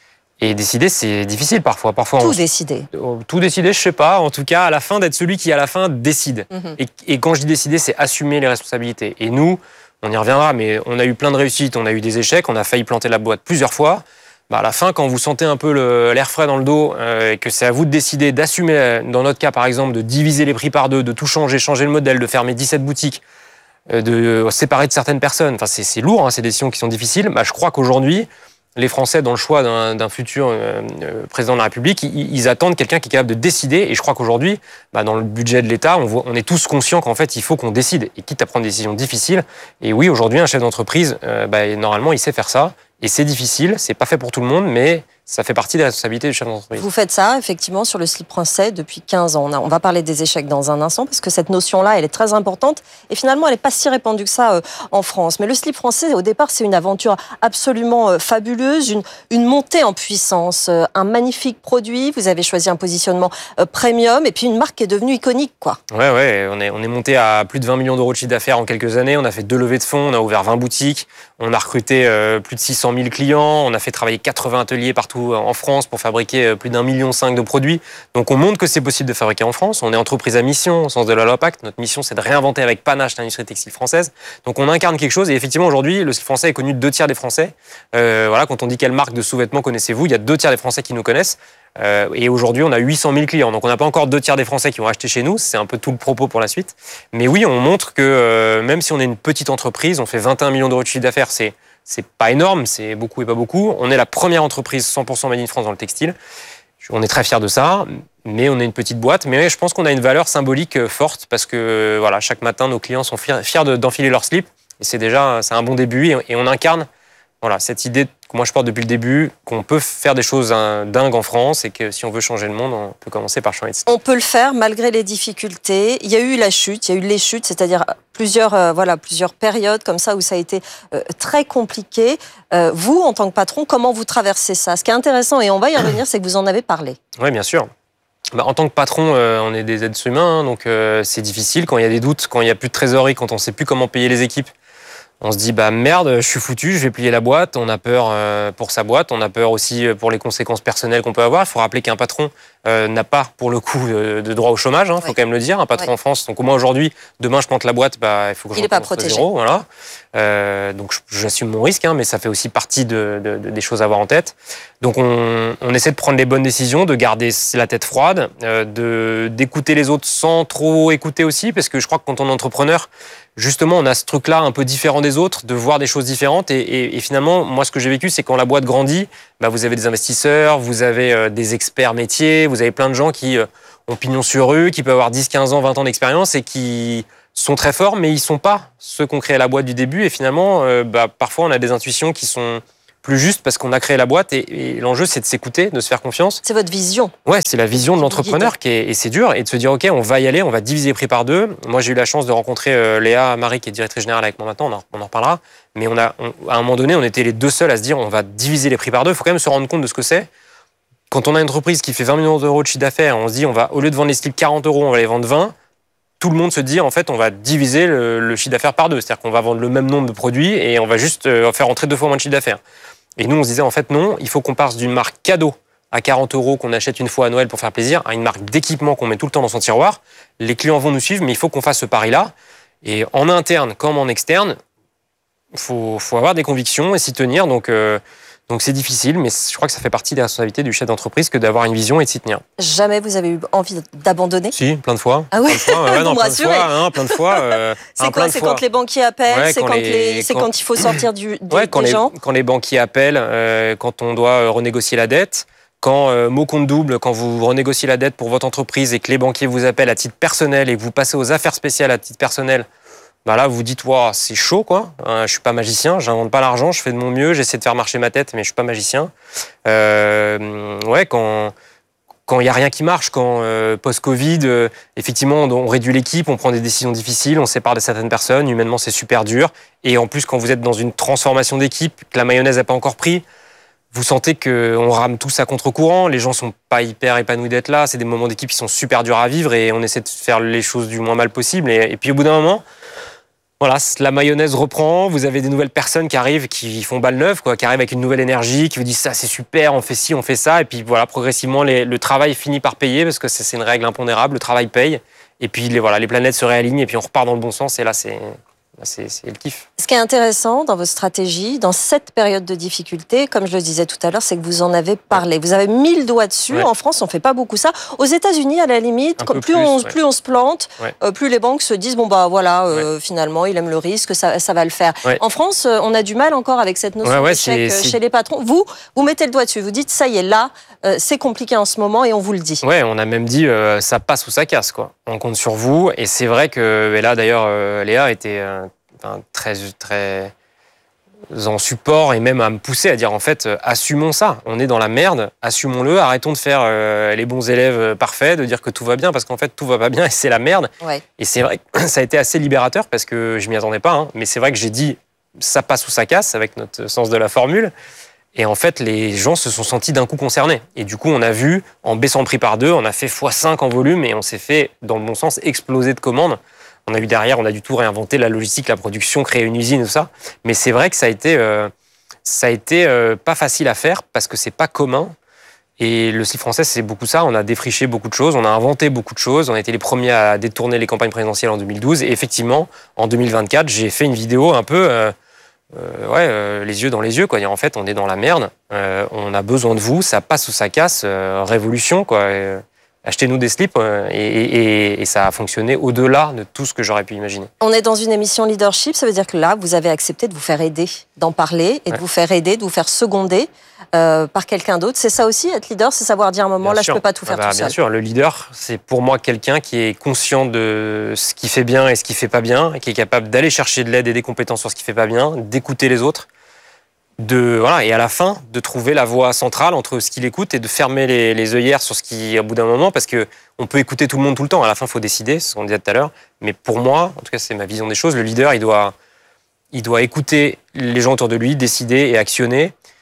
Et décider, c'est difficile parfois. parfois tout on... décider. Tout décider, je sais pas. En tout cas, à la fin, d'être celui qui, à la fin, décide. Mm-hmm. Et, et quand je dis décider, c'est assumer les responsabilités. Et nous, on y reviendra, mais on a eu plein de réussites, on a eu des échecs, on a failli planter la boîte plusieurs fois. Bah, à la fin, quand vous sentez un peu le, l'air frais dans le dos, euh, et que c'est à vous de décider d'assumer, dans notre cas, par exemple, de diviser les prix par deux, de tout changer, changer le modèle, de fermer dix-sept boutiques, euh, de séparer de certaines personnes. Enfin, c'est, c'est lourd, hein, ces décisions qui sont difficiles. Bah, je crois qu'aujourd'hui, les Français, dans le choix d'un, d'un futur euh, président de la République, ils, ils attendent quelqu'un qui est capable de décider. Et je crois qu'aujourd'hui, bah, dans le budget de l'État, on, voit, on est tous conscients qu'en fait, il faut qu'on décide. Et quitte à prendre des décisions difficiles. Et oui, aujourd'hui, un chef d'entreprise, euh, bah, normalement, il sait faire ça. Et c'est difficile, c'est pas fait pour tout le monde, mais ça fait partie des responsabilités du chef d'entreprise. Vous faites ça, effectivement, sur le slip français depuis quinze ans. On, a, on va parler des échecs dans un instant, parce que cette notion-là, elle est très importante. Et finalement, elle n'est pas si répandue que ça euh, en France. Mais le slip français, au départ, c'est une aventure absolument euh, fabuleuse, une, une montée en puissance, euh, un magnifique produit. Vous avez choisi un positionnement euh, premium, et puis une marque qui est devenue iconique, quoi. Ouais, ouais, on est, on est monté à plus de vingt millions d'euros de chiffre d'affaires en quelques années. On a fait deux levées de fonds, on a ouvert vingt boutiques, on a recruté euh, plus de six cent mille clients, on a fait travailler quatre-vingts ateliers partout en France pour fabriquer plus d'un million cinq de produits. Donc on montre que c'est possible de fabriquer en France. On est entreprise à mission, au sens de la loi Pacte. Notre mission, c'est de réinventer avec panache l'industrie textile française. Donc on incarne quelque chose. Et effectivement, aujourd'hui, le slip français est connu de deux tiers des Français. Euh, voilà, quand on dit quelle marque de sous-vêtements connaissez-vous, il y a deux tiers des Français qui nous connaissent. Euh, et aujourd'hui, on a huit cent mille clients. Donc on n'a pas encore deux tiers des Français qui ont acheté chez nous. C'est un peu tout le propos pour la suite. Mais oui, on montre que euh, même si on est une petite entreprise, on fait vingt et un millions d'euros de chiffre d'affaires. C'est C'est pas énorme, c'est beaucoup et pas beaucoup. On est la première entreprise cent pour cent made in France dans le textile. On est très fiers de ça, mais on est une petite boîte. Mais je pense qu'on a une valeur symbolique forte parce que voilà, chaque matin, nos clients sont fiers, fiers de, d'enfiler leur slip. Et c'est déjà c'est un bon début. Et, et on incarne voilà, cette idée que moi je porte depuis le début, qu'on peut faire des choses hein, dingues en France et que si on veut changer le monde, on peut commencer par changer de style. On peut le faire malgré les difficultés. Il y a eu la chute, il y a eu les chutes, c'est-à-dire plusieurs, euh, voilà, plusieurs périodes comme ça où ça a été euh, très compliqué. Euh, vous, en tant que patron, comment vous traversez ça? Ce qui est intéressant, et on va y revenir, c'est que vous en avez parlé. Oui, bien sûr. Bah, en tant que patron, euh, on est des êtres humains, hein, donc euh, c'est difficile. Quand il y a des doutes, quand il n'y a plus de trésorerie, quand on ne sait plus comment payer les équipes, on se dit bah merde, je suis foutu, je vais plier la boîte. On a peur euh, pour sa boîte, on a peur aussi pour les conséquences personnelles qu'on peut avoir. Il faut rappeler qu'un patron euh, n'a pas pour le coup de, de droit au chômage, il hein, faut ouais. quand même le dire. Un patron ouais. en France, donc au moins aujourd'hui, demain je plante la boîte, bah il faut que je recommence de zéro, voilà. Euh, donc j'assume mon risque, hein, mais ça fait aussi partie de, de, de, des choses à avoir en tête. Donc on, on essaie de prendre les bonnes décisions, de garder la tête froide, euh, de d'écouter les autres sans trop écouter aussi, parce que je crois que quand on est entrepreneur, justement, on a ce truc-là un peu différent des autres, de voir des choses différentes. Et, et, et finalement, moi, ce que j'ai vécu, c'est quand la boîte grandit, bah, vous avez des investisseurs, vous avez euh, des experts métiers, vous avez plein de gens qui euh, ont pignon sur rue, qui peuvent avoir dix, quinze ans, vingt ans d'expérience et qui sont très forts, mais ils ne sont pas ceux qui ont créé la boîte du début. Et finalement, euh, bah, parfois, on a des intuitions qui sont plus justes parce qu'on a créé la boîte. Et, et l'enjeu, c'est de s'écouter, de se faire confiance. C'est votre vision. Ouais, c'est la vision de l'entrepreneur qui est, et c'est dur. Et de se dire, OK, on va y aller, on va diviser les prix par deux. Moi, j'ai eu la chance de rencontrer euh, Léa Marie, qui est directrice générale avec moi maintenant, on en, on en reparlera. Mais on a, on, à un moment donné, on était les deux seuls à se dire, on va diviser les prix par deux. Il faut quand même se rendre compte de ce que c'est. Quand on a une entreprise qui fait vingt millions d'euros de chiffre d'affaires, on se dit, on va, au lieu de vendre les slips quarante euros, on va les vendre vingt. Tout le monde se dit, en fait, on va diviser le, le chiffre d'affaires par deux. C'est-à-dire qu'on va vendre le même nombre de produits et on va juste euh, faire entrer deux fois moins de chiffre d'affaires. Et nous, on se disait, en fait, non, il faut qu'on passe d'une marque cadeau à quarante euros qu'on achète une fois à Noël pour faire plaisir à une marque d'équipement qu'on met tout le temps dans son tiroir. Les clients vont nous suivre, mais il faut qu'on fasse ce pari-là. Et en interne comme en externe, il faut, faut avoir des convictions et s'y tenir. Donc, euh, donc c'est difficile, mais je crois que ça fait partie des responsabilités du chef d'entreprise que d'avoir une vision et de s'y tenir. Jamais vous avez eu envie d'abandonner ? Si, plein de fois. Ah oui, plein de fois, ouais, vous non, me plein rassurez. De fois, hein, plein de fois. Euh, c'est quoi ? C'est quand les banquiers appellent, ouais, c'est quand, quand, les, quand... quand il faut sortir du, des, ouais, quand des les, gens quand les banquiers appellent, euh, quand on doit renégocier la dette, quand, euh, mot compte double, quand vous renégociez la dette pour votre entreprise et que les banquiers vous appellent à titre personnel et que vous passez aux affaires spéciales à titre personnel, bah là, vous dites, wow, c'est chaud, quoi. Hein, je suis pas magicien, j'invente pas l'argent, je fais de mon mieux, j'essaie de faire marcher ma tête, mais je suis pas magicien. Euh, ouais, quand quand il y a rien qui marche, quand euh, post-Covid, euh, effectivement, on, on réduit l'équipe, on prend des décisions difficiles, on sépare de certaines personnes, humainement, c'est super dur. Et en plus, quand vous êtes dans une transformation d'équipe, que la mayonnaise n'a pas encore pris, vous sentez qu'on rame tous à contre-courant, les gens sont pas hyper épanouis d'être là, c'est des moments d'équipe qui sont super durs à vivre et on essaie de faire les choses du moins mal possible. Et, et puis au bout d'un moment, voilà, la mayonnaise reprend, vous avez des nouvelles personnes qui arrivent, qui font balle neuve, quoi, qui arrivent avec une nouvelle énergie, qui vous disent ça c'est super, on fait ci, on fait ça, et puis voilà, progressivement les, le travail finit par payer parce que c'est, c'est une règle impondérable, le travail paye, et puis les, voilà, les planètes se réalignent et puis on repart dans le bon sens et là c'est... C'est, c'est le kiff. Ce qui est intéressant dans votre stratégie, dans cette période de difficulté, comme je le disais tout à l'heure, c'est que vous en avez parlé. Vous avez mis le doigt dessus. Ouais. En France, on ne fait pas beaucoup ça. Aux États-Unis, à la limite, plus, plus, on, ouais. plus on se plante, ouais. euh, plus les banques se disent bon bah voilà, euh, ouais. finalement, il aime le risque, ça, ça va le faire. Ouais. En France, euh, on a du mal encore avec cette notion ouais, ouais, d'échec c'est, chez c'est... les patrons. Vous, vous mettez le doigt dessus. Vous dites ça y est, là, euh, c'est compliqué en ce moment et on vous le dit. Ouais, on a même dit euh, ça passe ou ça casse, quoi. On compte sur vous et c'est vrai que et là d'ailleurs, euh, Léa était euh, très très en support et même à me pousser à dire en fait euh, assumons ça, on est dans la merde, assumons-le, arrêtons de faire euh, les bons élèves parfaits, de dire que tout va bien parce qu'en fait tout va pas bien et c'est la merde. Ouais. Et c'est vrai que ça a été assez libérateur parce que je m'y attendais pas, hein, mais c'est vrai que j'ai dit ça passe ou ça casse avec notre sens de la formule. Et en fait, les gens se sont sentis d'un coup concernés. Et du coup, on a vu, en baissant le prix par deux, on a fait fois cinq en volume et on s'est fait, dans le bon sens, exploser de commandes. On a eu derrière, on a du tout réinventé la logistique, la production, créer une usine et tout ça. Mais c'est vrai que ça a été, euh, ça a été euh, pas facile à faire parce que c'est pas commun. Et le slip français, c'est beaucoup ça. On a défriché beaucoup de choses, on a inventé beaucoup de choses. On a été les premiers à détourner les campagnes présidentielles en deux mille douze. Et effectivement, en deux mille vingt-quatre, j'ai fait une vidéo un peu, euh, euh, ouais, euh, les yeux dans les yeux, quoi. En fait, on est dans la merde. Euh, on a besoin de vous. Ça passe ou ça casse. Euh, révolution, quoi. Et, achetez-nous des slips et, et, et ça a fonctionné au-delà de tout ce que j'aurais pu imaginer. On est dans une émission leadership, ça veut dire que là, vous avez accepté de vous faire aider, d'en parler et ouais. de vous faire aider, de vous faire seconder euh, par quelqu'un d'autre. C'est ça aussi, être leader, c'est savoir dire à un moment, bien là, sûr. Je ne peux pas tout faire ah bah, tout bien seul. Bien sûr, le leader, c'est pour moi quelqu'un qui est conscient de ce qui fait bien et ce qui ne fait pas bien, et qui est capable d'aller chercher de l'aide et des compétences sur ce qui ne fait pas bien, d'écouter les autres, de voilà et à la fin de trouver la voie centrale entre ce qu'il écoute et de fermer les, les œillères sur ce qui, au bout d'un moment, parce que on peut écouter tout le monde tout le temps. À la fin, il faut décider, c'est ce qu'on disait tout à l'heure. Mais pour moi, en tout cas, c'est ma vision des choses. Le leader, il doit, il doit écouter les gens autour de lui, décider et actionner.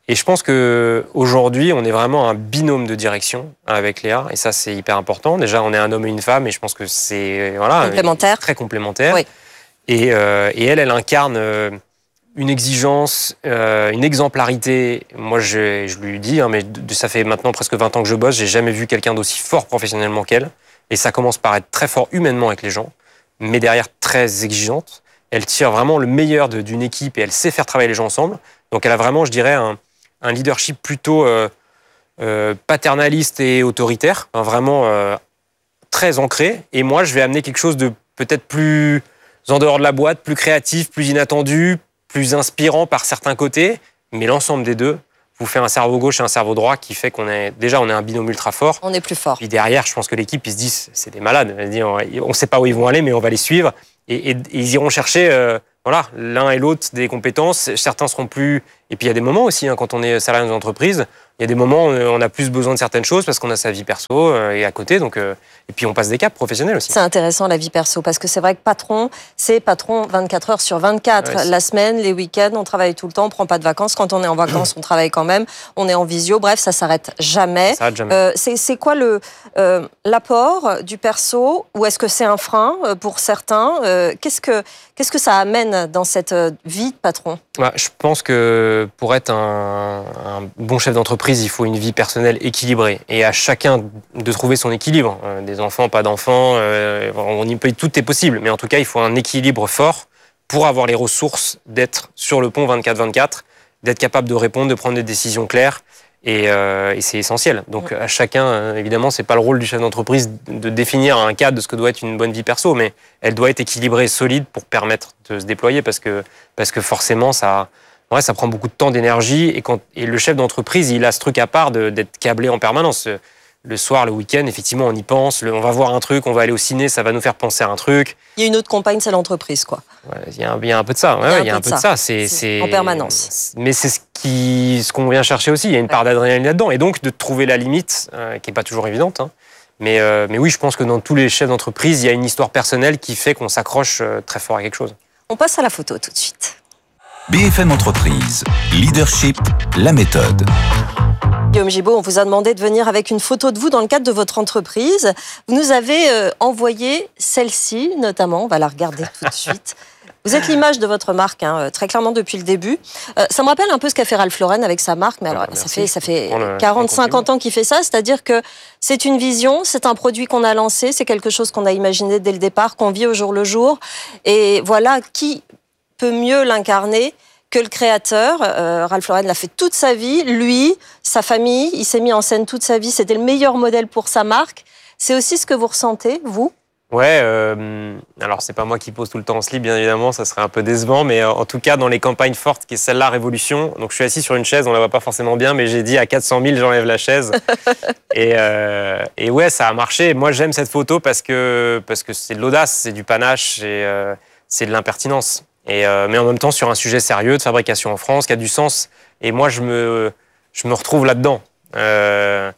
Et je pense qu'aujourd'hui, on est vraiment un binôme de direction avec Léa. Et ça, c'est hyper important. Déjà, on est un homme et une femme. Et je pense que c'est voilà, complémentaire. Très complémentaire. Oui. Et, euh, et elle, elle incarne euh, une exigence, euh, une exemplarité. Moi, je, je lui dis, hein, mais de, ça fait maintenant presque vingt ans que je bosse. J'ai jamais vu quelqu'un d'aussi fort professionnellement qu'elle. Et ça commence par être très fort humainement avec les gens, mais derrière très exigeante. Elle tire vraiment le meilleur de, d'une équipe et elle sait faire travailler les gens ensemble. Donc, elle a vraiment, je dirais, un un leadership plutôt euh, euh, paternaliste et autoritaire, hein, vraiment euh, très ancré. Et moi, je vais amener quelque chose de peut-être plus en dehors de la boîte, plus créatif, plus inattendu, plus inspirant par certains côtés. Mais l'ensemble des deux vous fait un cerveau gauche et un cerveau droit qui fait qu'on est déjà on est un binôme ultra fort. On est plus fort. Puis derrière, je pense que l'équipe, ils se disent, c'est des malades. On ne sait pas où ils vont aller, mais on va les suivre. Et, et, et ils iront chercher... Euh, Voilà, l'un et l'autre des compétences. Certains seront plus... Et puis il y a des moments aussi, hein, quand on est salarié dans une entreprise, il y a des moments où on a plus besoin de certaines choses parce qu'on a sa vie perso euh, et à côté. Donc, euh... Et puis on passe des caps professionnels aussi. C'est intéressant la vie perso parce que c'est vrai que patron, c'est patron vingt-quatre heures sur vingt-quatre. Ouais, la semaine, les week-ends, on travaille tout le temps, on prend pas de vacances. Quand on est en vacances, on travaille quand même. On est en visio. Bref, ça s'arrête jamais. Ça s'arrête jamais. Euh, c'est, c'est quoi le, euh, l'apport du perso ou est-ce que c'est un frein pour certains euh, qu'est-ce que, qu'est-ce que ça amène dans cette vie de patron? Ouais, je pense que pour être un, un bon chef d'entreprise, il faut une vie personnelle équilibrée. Et à chacun de trouver son équilibre. Euh, des enfants, pas d'enfants, euh, on y peut, tout est possible. Mais en tout cas, il faut un équilibre fort pour avoir les ressources d'être sur le pont vingt-quatre vingt-quatre, d'être capable de répondre, de prendre des décisions claires. Et, euh, et c'est essentiel. Donc à chacun, évidemment, c'est pas le rôle du chef d'entreprise de définir un cadre de ce que doit être une bonne vie perso, mais elle doit être équilibrée, solide pour permettre de se déployer parce que, parce que forcément, ça, ouais, ça prend beaucoup de temps, d'énergie. Et, quand, et le chef d'entreprise, il a ce truc à part de, d'être câblé en permanence. Le soir, le week-end, effectivement, on y pense. Le, on va voir un truc, on va aller au ciné, ça va nous faire penser à un truc. Il y a une autre compagne, c'est l'entreprise, quoi. Ouais, il y a un, il y a un peu de ça. Ouais, il y a un peu de ça. C'est, c'est en permanence. Mais c'est ce, qui, ce qu'on vient chercher aussi. Il y a une part d'adrénaline là-dedans. Et donc, de trouver la limite, euh, qui n'est pas toujours évidente. Hein. Mais, euh, mais oui, je pense que dans tous les chefs d'entreprise, il y a une histoire personnelle qui fait qu'on s'accroche euh, très fort à quelque chose. On passe à la photo tout de suite. B F M Entreprise, Leadership, la méthode. Guillaume Gibaud, on vous a demandé de venir avec une photo de vous dans le cadre de votre entreprise. Vous nous avez euh, envoyé celle-ci, notamment. On va la regarder tout de suite. Vous êtes l'image de votre marque, hein, très clairement depuis le début. Euh, ça me rappelle un peu ce qu'a fait Ralph Lauren avec sa marque, mais alors ah, ça fait, ça fait quarante, cinquante ans qu'il fait ça, c'est-à-dire que c'est une vision, c'est un produit qu'on a lancé, c'est quelque chose qu'on a imaginé dès le départ, qu'on vit au jour le jour. Et voilà, qui peut mieux l'incarner que le créateur. euh, Ralph Lauren l'a fait toute sa vie, lui, sa famille, il s'est mis en scène toute sa vie, c'était le meilleur modèle pour sa marque. C'est aussi ce que vous ressentez, vous ? Ouais, euh, alors c'est pas moi qui pose tout le temps en slip, bien évidemment, ça serait un peu décevant, mais en tout cas, dans les campagnes fortes, qui est celle-là, Révolution, donc je suis assis sur une chaise, on la voit pas forcément bien, mais j'ai dit à quatre cent mille, j'enlève la chaise. et, euh, et ouais, ça a marché. Moi, j'aime cette photo parce que, parce que c'est de l'audace, c'est du panache, et, euh, c'est de l'impertinence. Et, euh, mais en même temps, sur un sujet sérieux de fabrication en France, qui a du sens. Et moi, je me, je me retrouve là-dedans. Euh,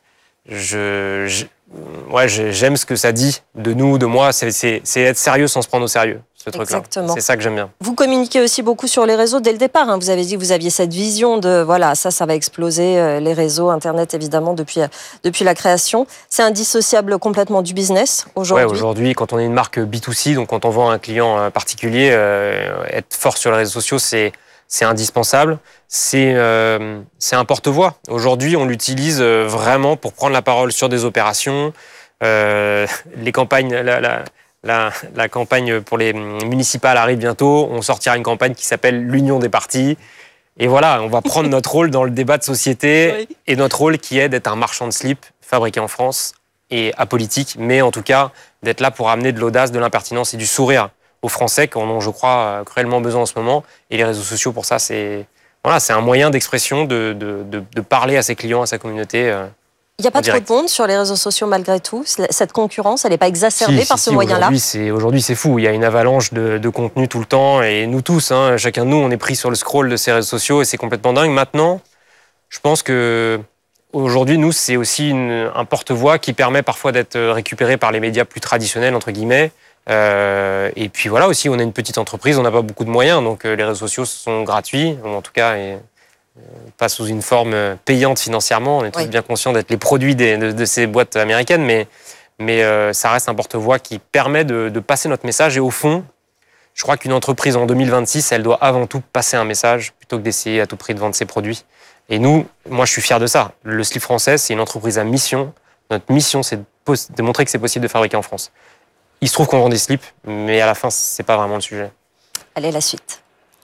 je, je, ouais, j'aime ce que ça dit de nous, de moi. C'est, c'est, c'est être sérieux sans se prendre au sérieux, ce truc-là. Exactement. C'est ça que j'aime bien. Vous communiquez aussi beaucoup sur les réseaux dès le départ. Hein. Vous avez dit que vous aviez cette vision de, voilà, ça, ça va exploser, euh, les réseaux, Internet, évidemment, depuis, euh, depuis la création. C'est indissociable complètement du business aujourd'hui. Ouais, aujourd'hui, quand on est une marque B deux C, donc quand on vend à un client particulier, euh, être fort sur les réseaux sociaux, c'est, c'est indispensable. C'est, euh, c'est un porte-voix. Aujourd'hui, on l'utilise vraiment pour prendre la parole sur des opérations. Euh, les campagnes... La, la, La, la campagne pour les municipales arrive bientôt. On sortira une campagne qui s'appelle l'Union des partis. Et voilà, on va prendre notre rôle dans le débat de société oui. et notre rôle qui est d'être un marchand de slip fabriqué en France et apolitique, mais en tout cas d'être là pour amener de l'audace, de l'impertinence et du sourire aux Français qui en ont, je crois, cruellement besoin en ce moment. Et les réseaux sociaux, pour ça, c'est, voilà, c'est un moyen d'expression, de, de, de, de parler à ses clients, à sa communauté. Il n'y a pas trop de monde sur les réseaux sociaux malgré tout. Cette concurrence, elle n'est pas exacerbée si, par si, ce si, moyen-là. Aujourd'hui, c'est, aujourd'hui, c'est fou. Il y a une avalanche de, de contenu tout le temps. Et nous tous, hein, chacun de nous, on est pris sur le scroll de ces réseaux sociaux et c'est complètement dingue. Maintenant, je pense que aujourd'hui, nous, c'est aussi une, un porte-voix qui permet parfois d'être récupéré par les médias plus traditionnels, entre guillemets. Euh, et puis voilà, aussi, on est une petite entreprise, on n'a pas beaucoup de moyens. Donc, euh, les réseaux sociaux sont gratuits, ou en tout cas... Et, pas sous une forme payante financièrement. On est tous oui. bien conscients d'être les produits des, de, de ces boîtes américaines, mais, mais euh, ça reste un porte-voix qui permet de, de passer notre message. Et au fond, je crois qu'une entreprise en deux mille vingt-six, elle doit avant tout passer un message plutôt que d'essayer à tout prix de vendre ses produits. Et nous, moi, je suis fier de ça. Le Slip français, c'est une entreprise à mission. Notre mission, c'est de, pos- de montrer que c'est possible de fabriquer en France. Il se trouve qu'on vend des slips, mais à la fin, c'est pas vraiment le sujet. Allez, la suite.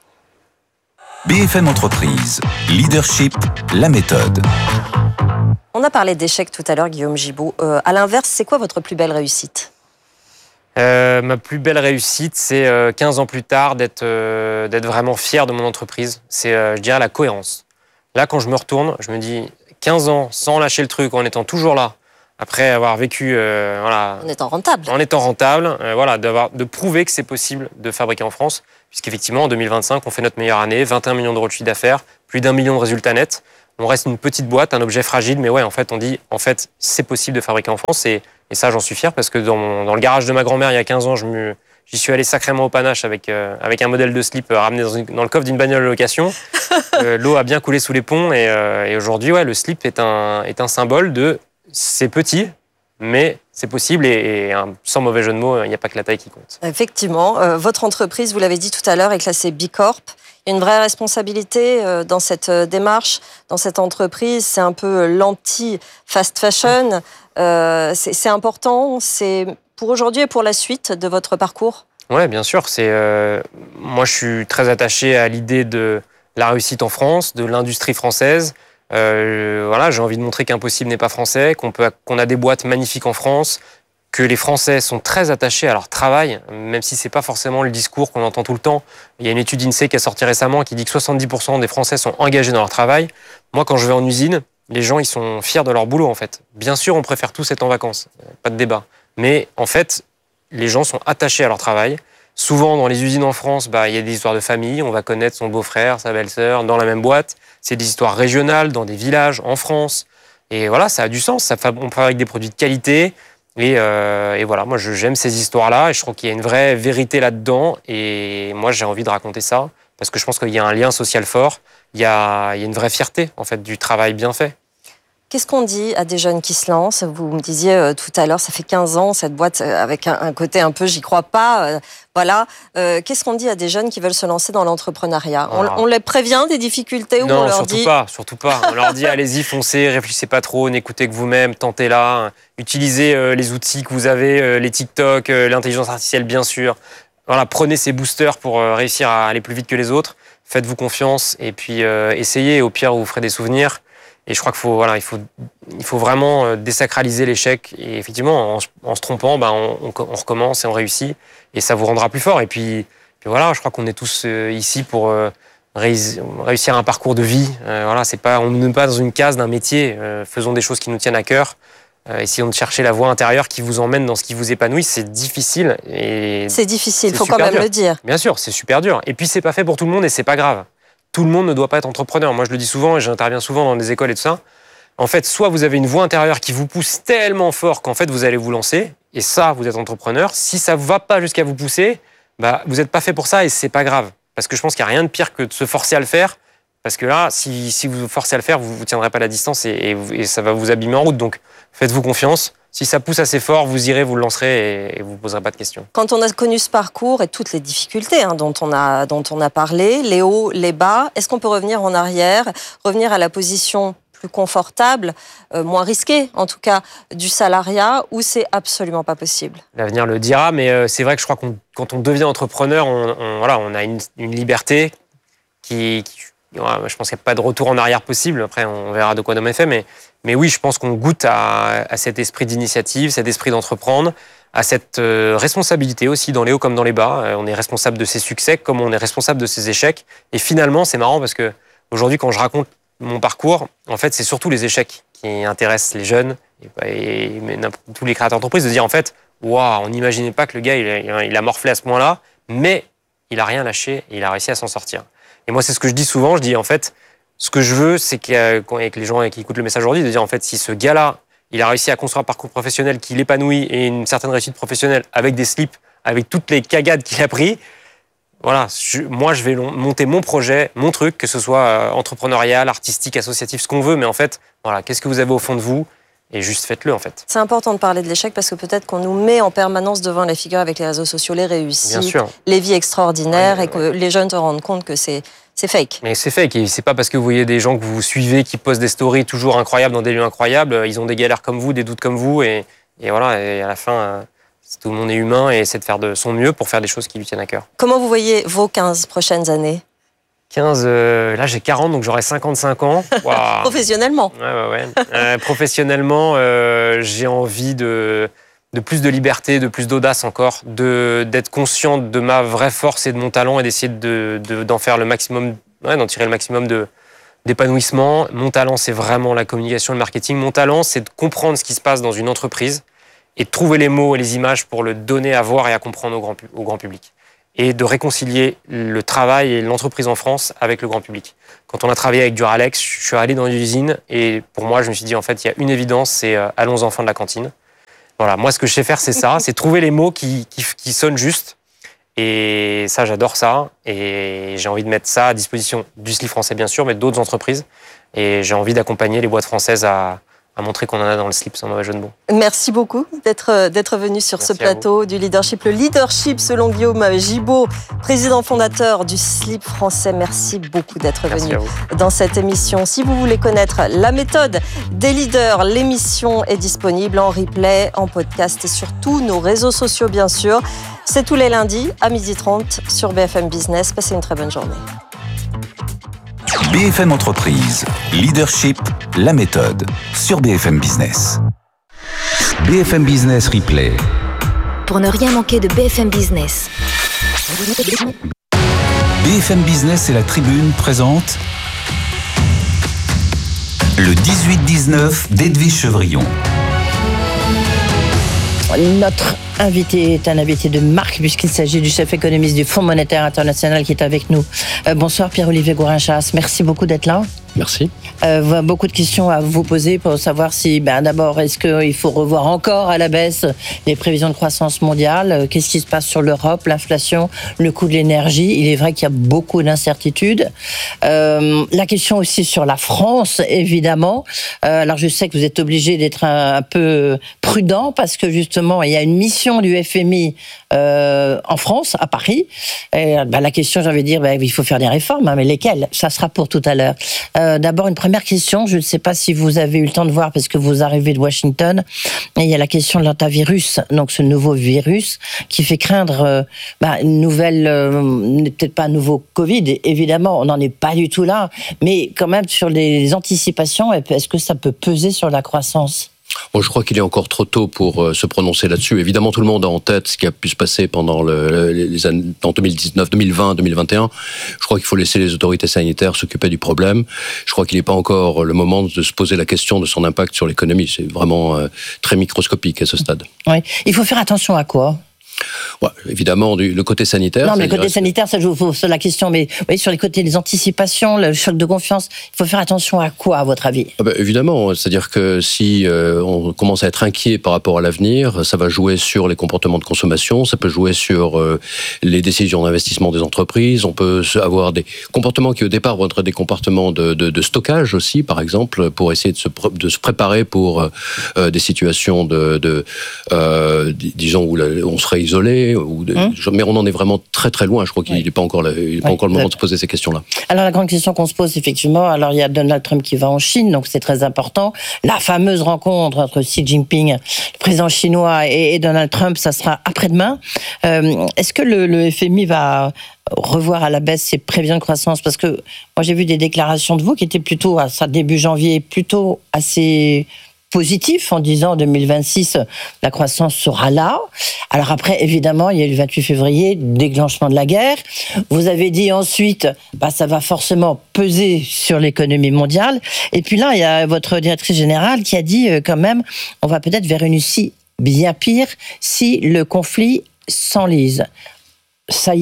B F M Entreprise, leadership, la méthode. On a parlé d'échecs tout à l'heure, Guillaume Gibaud. Euh, à l'inverse, c'est quoi votre plus belle réussite ? euh, Ma plus belle réussite, c'est euh, quinze ans plus tard d'être, euh, d'être vraiment fier de mon entreprise. C'est, euh, je dirais, la cohérence. Là, quand je me retourne, je me dis quinze ans sans lâcher le truc, en étant toujours là, après avoir vécu... Euh, voilà, en étant rentable. En étant rentable, euh, voilà, d'avoir, de prouver que c'est possible de fabriquer en France. Puisqu'effectivement, en deux mille vingt-cinq, on fait notre meilleure année, vingt et un millions d'euros de chiffre d'affaires, plus d'un million de résultats nets. On reste une petite boîte, un objet fragile, mais ouais, en fait, on dit, en fait, c'est possible de fabriquer en France. Et, et ça, j'en suis fier, parce que dans, mon, dans le garage de ma grand-mère, il y a quinze ans, je me, j'y suis allé sacrément au panache avec, euh, avec un modèle de slip euh, ramené dans, une, dans le coffre d'une bagnole de location. euh, l'eau a bien coulé sous les ponts, et, euh, et aujourd'hui, ouais, le slip est un, est un symbole de c'est petit, mais c'est possible, et, et sans mauvais jeu de mots, il n'y a pas que la taille qui compte. Effectivement, euh, votre entreprise, vous l'avez dit tout à l'heure, est classée B Corp. Il y a une vraie responsabilité euh, dans cette euh, démarche, dans cette entreprise. C'est un peu l'anti-fast fashion. Euh, c'est, c'est important, c'est pour aujourd'hui et pour la suite de votre parcours ? Oui, bien sûr. C'est, euh, moi, je suis très attaché à l'idée de la réussite en France, de l'industrie française. Euh, voilà, j'ai envie de montrer qu'impossible n'est pas français, qu'on peut, qu'on a des boîtes magnifiques en France, que les Français sont très attachés à leur travail, même si c'est pas forcément le discours qu'on entend tout le temps. Il y a une étude INSEE qui a sorti récemment qui dit que soixante-dix pour cent des Français sont engagés dans leur travail. Moi, quand je vais en usine, les gens, ils sont fiers de leur boulot, en fait. Bien sûr, on préfère tous être en vacances, pas de débat. Mais en fait, les gens sont attachés à leur travail. Souvent, dans les usines en France, bah, il y a des histoires de famille. On va connaître son beau-frère, sa belle-sœur dans la même boîte. C'est des histoires régionales, dans des villages, en France. Et voilà, ça a du sens. Ça, on fabrique des produits de qualité. Et, euh, et voilà, moi, je, j'aime ces histoires-là. Et je trouve qu'il y a une vraie vérité là-dedans. Et moi, j'ai envie de raconter ça. Parce que je pense qu'il y a un lien social fort. Il y a, il y a une vraie fierté, en fait, du travail bien fait. Qu'est-ce qu'on dit à des jeunes qui se lancent ? Vous me disiez euh, tout à l'heure, ça fait quinze ans, cette boîte, euh, avec un, un côté un peu « j'y crois pas euh, ». Voilà. Euh, qu'est-ce qu'on dit à des jeunes qui veulent se lancer dans l'entrepreneuriat ? on, on les prévient des difficultés ou non, on leur surtout dit... pas, surtout pas. On leur dit « allez-y, foncez, réfléchissez pas trop, n'écoutez que vous-même, tentez-la, utilisez euh, les outils que vous avez, euh, les TikTok, euh, l'intelligence artificielle, bien sûr. Voilà, prenez ces boosters pour euh, réussir à aller plus vite que les autres. Faites-vous confiance et puis euh, essayez. Au pire, vous ferez des souvenirs. » Et je crois qu'il faut, voilà, il faut, il faut vraiment désacraliser l'échec. Et effectivement, en, en se trompant, ben, on, on, on recommence et on réussit. Et ça vous rendra plus fort. Et puis, puis voilà, je crois qu'on est tous euh, ici pour euh, réussir un parcours de vie. Euh, voilà, c'est pas, on n'est pas dans une case d'un métier. Euh, faisons des choses qui nous tiennent à cœur. Euh, essayons de chercher la voie intérieure qui vous emmène dans ce qui vous épanouit. C'est difficile. Et c'est difficile, il faut quand même dur. le dire. Bien sûr, c'est super dur. Et puis, c'est pas fait pour tout le monde et c'est pas grave. Tout le monde ne doit pas être entrepreneur. Moi, je le dis souvent et j'interviens souvent dans des écoles et tout ça. En fait, soit vous avez une voie intérieure qui vous pousse tellement fort qu'en fait, vous allez vous lancer. Et ça, vous êtes entrepreneur. Si ça ne va pas jusqu'à vous pousser, bah, vous n'êtes pas fait pour ça et c'est pas grave. Parce que je pense qu'il n'y a rien de pire que de se forcer à le faire. Parce que là, si, si vous vous forcez à le faire, vous ne tiendrez pas la distance et, et, et ça va vous abîmer en route. Donc, faites-vous confiance. Si ça pousse assez fort, vous irez, vous le lancerez et, et vous ne poserez pas de questions. Quand on a connu ce parcours et toutes les difficultés hein, dont, on a, dont on a parlé, les hauts, les bas, est-ce qu'on peut revenir en arrière, revenir à la position plus confortable, euh, moins risquée en tout cas, du salariat, ou c'est absolument pas possible ? L'avenir le dira, mais euh, c'est vrai que je crois que quand on devient entrepreneur, on, on, voilà, on a une, une liberté qui... qui je pense qu'il n'y a pas de retour en arrière possible. Après, on verra de quoi demain est fait. Mais, mais oui, je pense qu'on goûte à, à cet esprit d'initiative, cet esprit d'entreprendre, à cette euh, responsabilité aussi dans les hauts comme dans les bas. Euh, on est responsable de ses succès comme on est responsable de ses échecs. Et finalement, c'est marrant parce que aujourd'hui, quand je raconte mon parcours, en fait, c'est surtout les échecs qui intéressent les jeunes et, et, et tous les créateurs d'entreprises de dire en fait, waouh, on n'imaginait pas que le gars, il a, il a morflé à ce point-là, mais il n'a rien lâché et il a réussi à s'en sortir. Et moi, c'est ce que je dis souvent. Je dis, en fait, ce que je veux, c'est qu'avec les gens qui écoutent le message aujourd'hui, de dire, en fait, si ce gars-là, il a réussi à construire un parcours professionnel qui l'épanouit et une certaine réussite professionnelle avec des slips, avec toutes les cagades qu'il a pris, voilà, je, moi je vais long, monter mon projet, mon truc, que ce soit euh, entrepreneurial, artistique, associatif, ce qu'on veut, mais en fait, voilà, qu'est-ce que vous avez au fond de vous ? Et juste faites-le, en fait. C'est important de parler de l'échec parce que peut-être qu'on nous met en permanence devant les figures avec les réseaux sociaux, les réussites, les vies extraordinaires, ouais, et que ouais. les jeunes se rendent compte que c'est, c'est fake. Mais c'est fake. Et c'est pas parce que vous voyez des gens que vous suivez qui postent des stories toujours incroyables dans des lieux incroyables, ils ont des galères comme vous, des doutes comme vous, et, et voilà, et à la fin, tout le monde est humain et essaie de faire de son mieux pour faire des choses qui lui tiennent à cœur. Comment vous voyez vos quinze prochaines années ? quinze, euh, là j'ai quarante, donc j'aurai cinquante-cinq ans. Wow. Professionnellement. Ouais, ouais, ouais. Euh, professionnellement, euh, j'ai envie de, de plus de liberté, de plus d'audace encore, de, d'être conscient de ma vraie force et de mon talent et d'essayer de, de, d'en faire le maximum, ouais, d'en tirer le maximum de, d'épanouissement. Mon talent, c'est vraiment la communication et le marketing. Mon talent, c'est de comprendre ce qui se passe dans une entreprise et de trouver les mots et les images pour le donner à voir et à comprendre au grand, au grand public. Et de réconcilier le travail et l'entreprise en France avec le grand public. Quand on a travaillé avec Duralex, je suis allé dans l'usine et pour moi, je me suis dit, en fait, il y a une évidence, c'est euh, allons enfants de la cantine. Voilà, moi, ce que je sais faire, c'est ça, c'est trouver les mots qui, qui, qui sonnent juste. Et ça, j'adore ça. Et j'ai envie de mettre ça à disposition du slip français, bien sûr, mais d'autres entreprises. Et j'ai envie d'accompagner les boîtes françaises à... à montrer qu'on en a dans le slip, sans mauvais jeu de mots. Merci beaucoup d'être, d'être venu sur Merci ce plateau du leadership. Le leadership, selon Guillaume Gibaud, président fondateur du slip français. Merci beaucoup d'être Merci venu dans cette émission. Si vous voulez connaître la méthode des leaders, l'émission est disponible en replay, en podcast et sur tous nos réseaux sociaux, bien sûr. C'est tous les lundis à midi trente sur B F M Business. Passez une très bonne journée. B F M Entreprise, leadership, la méthode, sur B F M Business. B F M Business Replay. Pour ne rien manquer de B F M Business. B F M Business et la Tribune présentent le dix-huit dix-neuf d'Edwige Chevrillon. Notre invité est un invité de marque puisqu'il s'agit du chef économiste du Fonds monétaire international qui est avec nous. Euh, bonsoir Pierre-Olivier Gourinchas, merci beaucoup d'être là. Merci. Euh, beaucoup de questions à vous poser pour savoir si, ben, d'abord, est-ce qu'il faut revoir encore à la baisse les prévisions de croissance mondiale ? Qu'est-ce qui se passe sur l'Europe, l'inflation, le coût de l'énergie ? Il est vrai qu'il y a beaucoup d'incertitudes. Euh, la question aussi sur la France, évidemment. Euh, alors, je sais que vous êtes obligé d'être un, un peu prudent parce que, justement, il y a une mission du F M I euh, en France, à Paris. Et, ben, la question, j'ai envie de dire, ben, il faut faire des réformes, hein, mais lesquelles ? Ça sera pour tout à l'heure. Euh, d'abord, une première question. Je ne sais pas si vous avez eu le temps de voir parce que vous arrivez de Washington. Et il y a la question de l'antavirus, donc ce nouveau virus qui fait craindre euh, bah, une nouvelle, euh, peut-être pas un nouveau Covid, évidemment, on n'en est pas du tout là, mais quand même sur les anticipations, est-ce que ça peut peser sur la croissance ? Bon, je crois qu'il est encore trop tôt pour euh, se prononcer là-dessus. Évidemment, tout le monde a en tête ce qui a pu se passer pendant le, les années en deux mille dix-neuf, deux mille vingt, deux mille vingt et un. Je crois qu'il faut laisser les autorités sanitaires s'occuper du problème. Je crois qu'il n'est pas encore le moment de se poser la question de son impact sur l'économie. C'est vraiment euh, très microscopique à ce stade. Oui. Il faut faire attention à quoi ? Ouais, évidemment, du, le côté sanitaire. Non, mais le côté sanitaire, ça joue sur la question. Mais vous voyez, sur les côtés des anticipations, le choc de confiance, il faut faire attention à quoi, à votre avis ? Ah ben, évidemment, c'est-à-dire que si euh, on commence à être inquiet par rapport à l'avenir, ça va jouer sur les comportements de consommation, ça peut jouer sur euh, les décisions d'investissement des entreprises. On peut avoir des comportements qui, au départ, vont être des comportements de, de, de stockage aussi, par exemple, pour essayer de se, de se préparer pour euh, des situations de, de euh, disons, où on serait isolé, ou de, hum. mais on en est vraiment très très loin. Je crois qu'il n'est oui. pas encore, là, il n'est pas oui. encore le moment de se poser ces questions-là. Alors la grande question qu'on se pose effectivement, alors il y a Donald Trump qui va en Chine, donc c'est très important. La fameuse rencontre entre Xi Jinping, le président chinois, et, et Donald Trump, ça sera après-demain. Euh, est-ce que le, le F M I va revoir à la baisse ses prévisions de croissance ? Parce que moi j'ai vu des déclarations de vous qui étaient plutôt, à ça début janvier, plutôt assez positif en disant en deux mille vingt-six la croissance sera là. Alors après, évidemment, il y a eu le vingt-huit février, déclenchement de la guerre. Vous avez dit ensuite, bah, ça va forcément peser sur l'économie mondiale. Et puis là, il y a votre directrice générale qui a dit euh, quand même, on va peut-être vers une issue bien pire si le conflit s'enlise. Ça y est,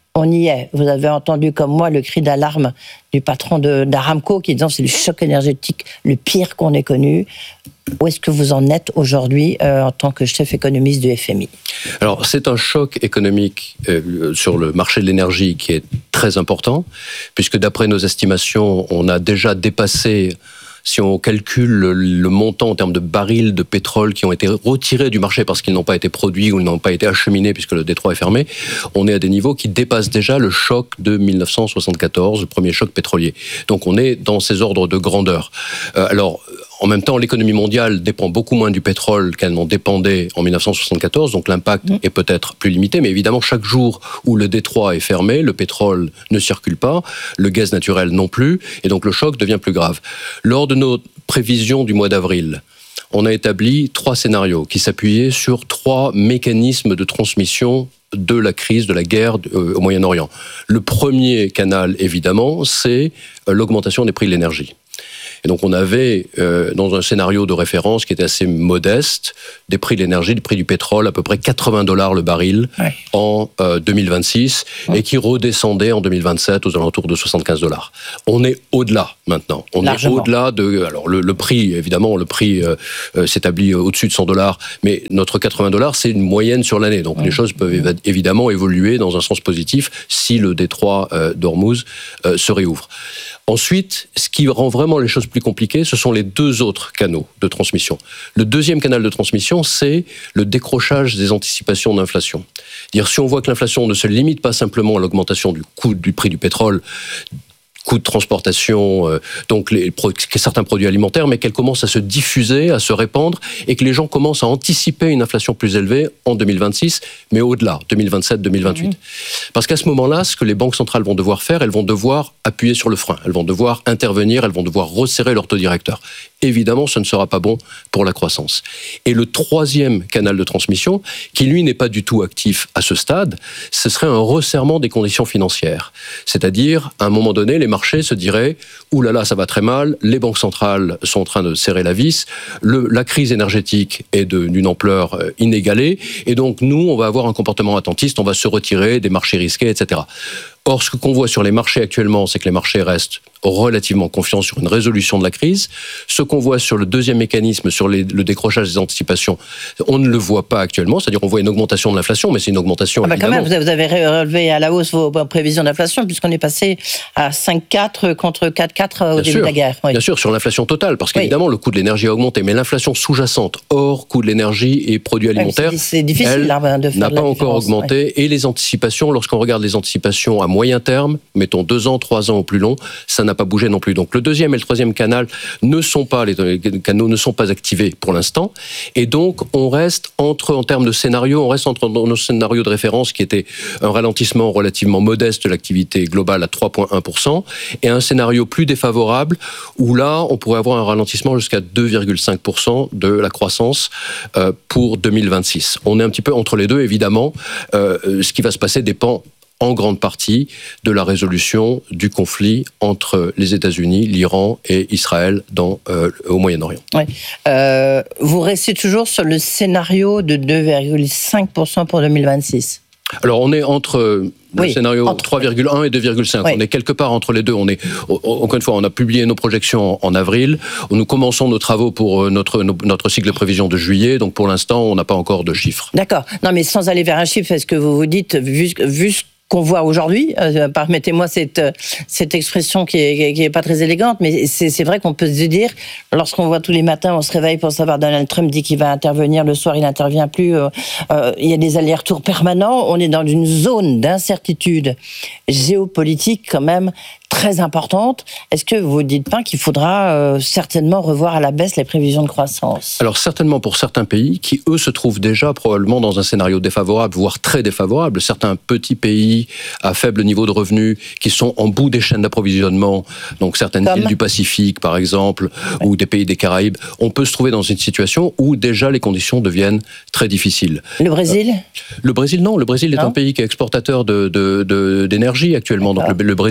On y est. Vous avez entendu comme moi le cri d'alarme du patron de, d'Aramco qui disant c'est le choc énergétique le pire qu'on ait connu. Où est-ce que vous en êtes aujourd'hui euh, en tant que chef économiste du F M I ? Alors, c'est un choc économique euh, sur le marché de l'énergie qui est très important, puisque d'après nos estimations, on a déjà dépassé, si on calcule le, le montant en termes de barils de pétrole qui ont été retirés du marché parce qu'ils n'ont pas été produits ou ils n'ont pas été acheminés puisque le détroit est fermé, on est à des niveaux qui dépassent déjà le choc de mille neuf cent soixante-quatorze, le premier choc pétrolier. Donc on est dans ces ordres de grandeur. Euh, alors, en même temps, l'économie mondiale dépend beaucoup moins du pétrole qu'elle n'en dépendait en mille neuf cent soixante-quatorze, donc l'impact est peut-être plus limité, mais évidemment, chaque jour où le détroit est fermé, le pétrole ne circule pas, le gaz naturel non plus, et donc le choc devient plus grave. Lors de nos prévisions du mois d'avril, on a établi trois scénarios qui s'appuyaient sur trois mécanismes de transmission de la crise, de la guerre euh, au Moyen-Orient. Le premier canal, évidemment, c'est euh, l'augmentation des prix de l'énergie. Et donc on avait, euh, dans un scénario de référence qui était assez modeste, des prix de l'énergie, des prix du pétrole, à peu près quatre-vingts dollars le baril ouais. en euh, deux mille vingt-six, ouais. et qui redescendait en deux mille vingt-sept aux alentours de soixante-quinze dollars. On est au-delà maintenant. On Largement. est au-delà de... Alors le, le prix, évidemment, le prix euh, euh, s'établit au-dessus de cent dollars, mais notre quatre-vingts dollars, c'est une moyenne sur l'année. Donc ouais. les choses peuvent év- évidemment évoluer dans un sens positif si le détroit euh, d'Ormuz euh, se réouvre. Ensuite, ce qui rend vraiment les choses plus compliquées, ce sont les deux autres canaux de transmission. Le deuxième canal de transmission, c'est le décrochage des anticipations d'inflation. C'est-à-dire, si on voit que l'inflation ne se limite pas simplement à l'augmentation du coût du prix du pétrole, coûts de transportation, euh, donc les, certains produits alimentaires, mais qu'elle commence à se diffuser, à se répandre, et que les gens commencent à anticiper une inflation plus élevée en deux mille vingt-six, mais au-delà, deux mille vingt-sept, deux mille vingt-huit. Mmh. Parce qu'à ce moment-là, ce que les banques centrales vont devoir faire, elles vont devoir appuyer sur le frein, elles vont devoir intervenir, elles vont devoir resserrer leur taux directeur. Évidemment, ce ne sera pas bon pour la croissance. Et le troisième canal de transmission, qui lui n'est pas du tout actif à ce stade, ce serait un resserrement des conditions financières. C'est-à-dire, à un moment donné, les marchés se diraient « Ouh là là, ça va très mal, les banques centrales sont en train de serrer la vis, le, la crise énergétique est de, d'une ampleur inégalée, et donc nous, on va avoir un comportement attentiste, on va se retirer des marchés risqués, et cetera » Or, ce qu'on voit sur les marchés actuellement, c'est que les marchés restent relativement confiants sur une résolution de la crise. Ce qu'on voit sur le deuxième mécanisme, sur les, le décrochage des anticipations, on ne le voit pas actuellement. C'est-à-dire qu'on voit une augmentation de l'inflation, mais c'est une augmentation... Ah bah évidemment. Quand même, vous avez relevé à la hausse vos prévisions d'inflation, puisqu'on est passé à cinq virgule quatre contre quatre virgule quatre au bien début sûr, de la guerre. Oui. Bien sûr, sur l'inflation totale, parce qu'évidemment, oui. le coût de l'énergie a augmenté, mais l'inflation sous-jacente, hors coût de l'énergie et produits alimentaires, c'est, c'est difficile, elle là, de faire n'a pas encore augmenté. Ouais. Et les anticipations, lorsqu'on regarde les anticipations à moyen terme, mettons deux ans, trois ans au plus long, ça n'a pas bougé non plus. Donc le deuxième et le troisième canal ne sont pas, les canaux ne sont pas activés pour l'instant. Et donc on reste entre, en termes de scénario, on reste entre nos scénarios de référence qui était un ralentissement relativement modeste de l'activité globale à trois virgule un pour cent et un scénario plus défavorable où là on pourrait avoir un ralentissement jusqu'à deux virgule cinq pour cent de la croissance euh, pour deux mille vingt-six. On est un petit peu entre les deux, évidemment. Euh, ce qui va se passer dépend en grande partie de la résolution du conflit entre les États-Unis, l'Iran et Israël dans, euh, au Moyen-Orient. Oui. Euh, vous restez toujours sur le scénario de deux virgule cinq pour cent pour deux mille vingt-six. Alors on est entre le oui, scénario entre... trois virgule un et deux virgule cinq. Oui. On est quelque part entre les deux. On est, encore une fois, on a publié nos projections en avril. Nous commençons nos travaux pour notre, notre cycle de prévision de juillet. Donc pour l'instant, on n'a pas encore de chiffres. D'accord. Non, mais sans aller vers un chiffre, est-ce que vous vous dites, vu, vu ce qu'on voit aujourd'hui, euh, permettez-moi cette, cette expression qui est, qui est pas très élégante, mais c'est, c'est vrai qu'on peut se dire, lorsqu'on voit tous les matins, on se réveille pour savoir Donald Trump dit qu'il va intervenir, le soir il n'intervient plus, euh, euh, il y a des allers-retours permanents, on est dans une zone d'incertitude géopolitique quand même très importante. Est-ce que vous ne dites pas qu'il faudra euh, certainement revoir à la baisse les prévisions de croissance ? Alors certainement pour certains pays qui, eux, se trouvent déjà probablement dans un scénario défavorable, voire très défavorable. Certains petits pays à faible niveau de revenus qui sont en bout des chaînes d'approvisionnement, donc certaines Comme... îles du Pacifique par exemple, ouais. ou des pays des Caraïbes, on peut se trouver dans une situation où déjà les conditions deviennent très difficiles. Le Brésil ? euh, Le Brésil, non. Le Brésil est non. un pays qui est exportateur de, de, de, d'énergie actuellement. D'accord. Donc le, le Brésil... L'Asie ?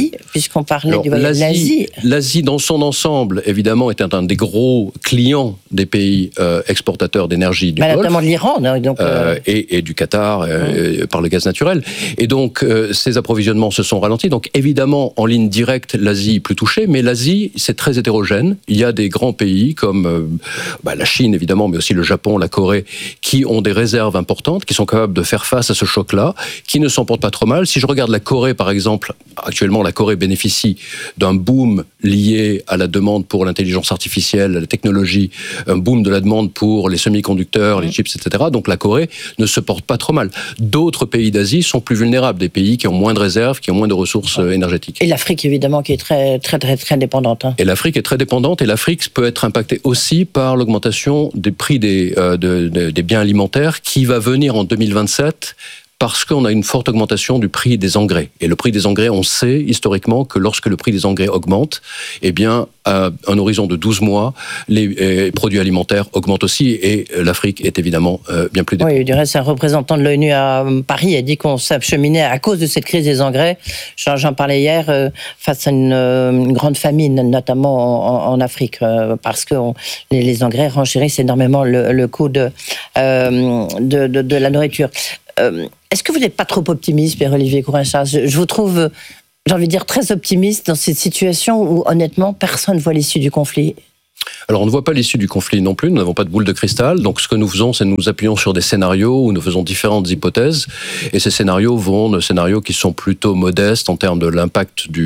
l'Asie, puisqu'on parlait Alors, du voyage l'Asie, l'Asie. L'Asie, dans son ensemble, évidemment, est un des gros clients des pays euh, exportateurs d'énergie du bah, Golfe. Notamment de l'Iran. Donc, euh... Euh, et, et du Qatar, euh, mmh. par le gaz naturel. Et donc, euh, ces approvisionnements se sont ralentis. Donc, évidemment, en ligne directe, l'Asie est plus touchée, mais l'Asie, c'est très hétérogène. Il y a des grands pays comme euh, bah, la Chine, évidemment, mais aussi le Japon, la Corée, qui ont des réserves importantes, qui sont capables de faire face à ce choc-là, qui ne s'en portent pas trop mal. Si je regarde la Corée, par exemple, actuellement, la Corée bénéficie d'un boom lié à la demande pour l'intelligence artificielle, à la technologie, un boom de la demande pour les semi-conducteurs, mmh. les chips, et cetera. Donc, la Corée ne se porte pas trop mal. D'autres pays d'Asie sont plus vulnérables, des pays qui ont moins de réserves, qui ont moins de ressources euh, énergétiques. Et l'Afrique, évidemment, qui est très, très, très, très dépendante. Hein. Et l'Afrique est très dépendante, et l'Afrique peut être impactée aussi par l'augmentation des prix des, euh, de, de, des biens alimentaires qui va venir en deux mille vingt-sept parce qu'on a une forte augmentation du prix des engrais. Et le prix des engrais, on sait historiquement que lorsque le prix des engrais augmente, eh bien, à un horizon de douze mois, les euh, produits alimentaires augmentent aussi, et l'Afrique est évidemment euh, bien plus dépendante. Oui, du reste, un représentant de l'ONU à Paris a dit qu'on s'acheminait à cause de cette crise des engrais. J'en parlais hier, euh, face à une, euh, une grande famine, notamment en, en Afrique, euh, parce que on, les, les engrais renchérissent énormément le, le coût de, euh, de, de, de la nourriture. Euh, Est-ce que vous n'êtes pas trop optimiste, Pierre-Olivier Courrinchas ? je, je vous trouve, j'ai envie de dire, très optimiste dans cette situation où, honnêtement, personne ne voit l'issue du conflit. Alors, on ne voit pas l'issue du conflit non plus, nous n'avons pas de boule de cristal, donc ce que nous faisons, c'est nous nous appuyons sur des scénarios où nous faisons différentes hypothèses, et ces scénarios vont de scénarios qui sont plutôt modestes en termes de l'impact du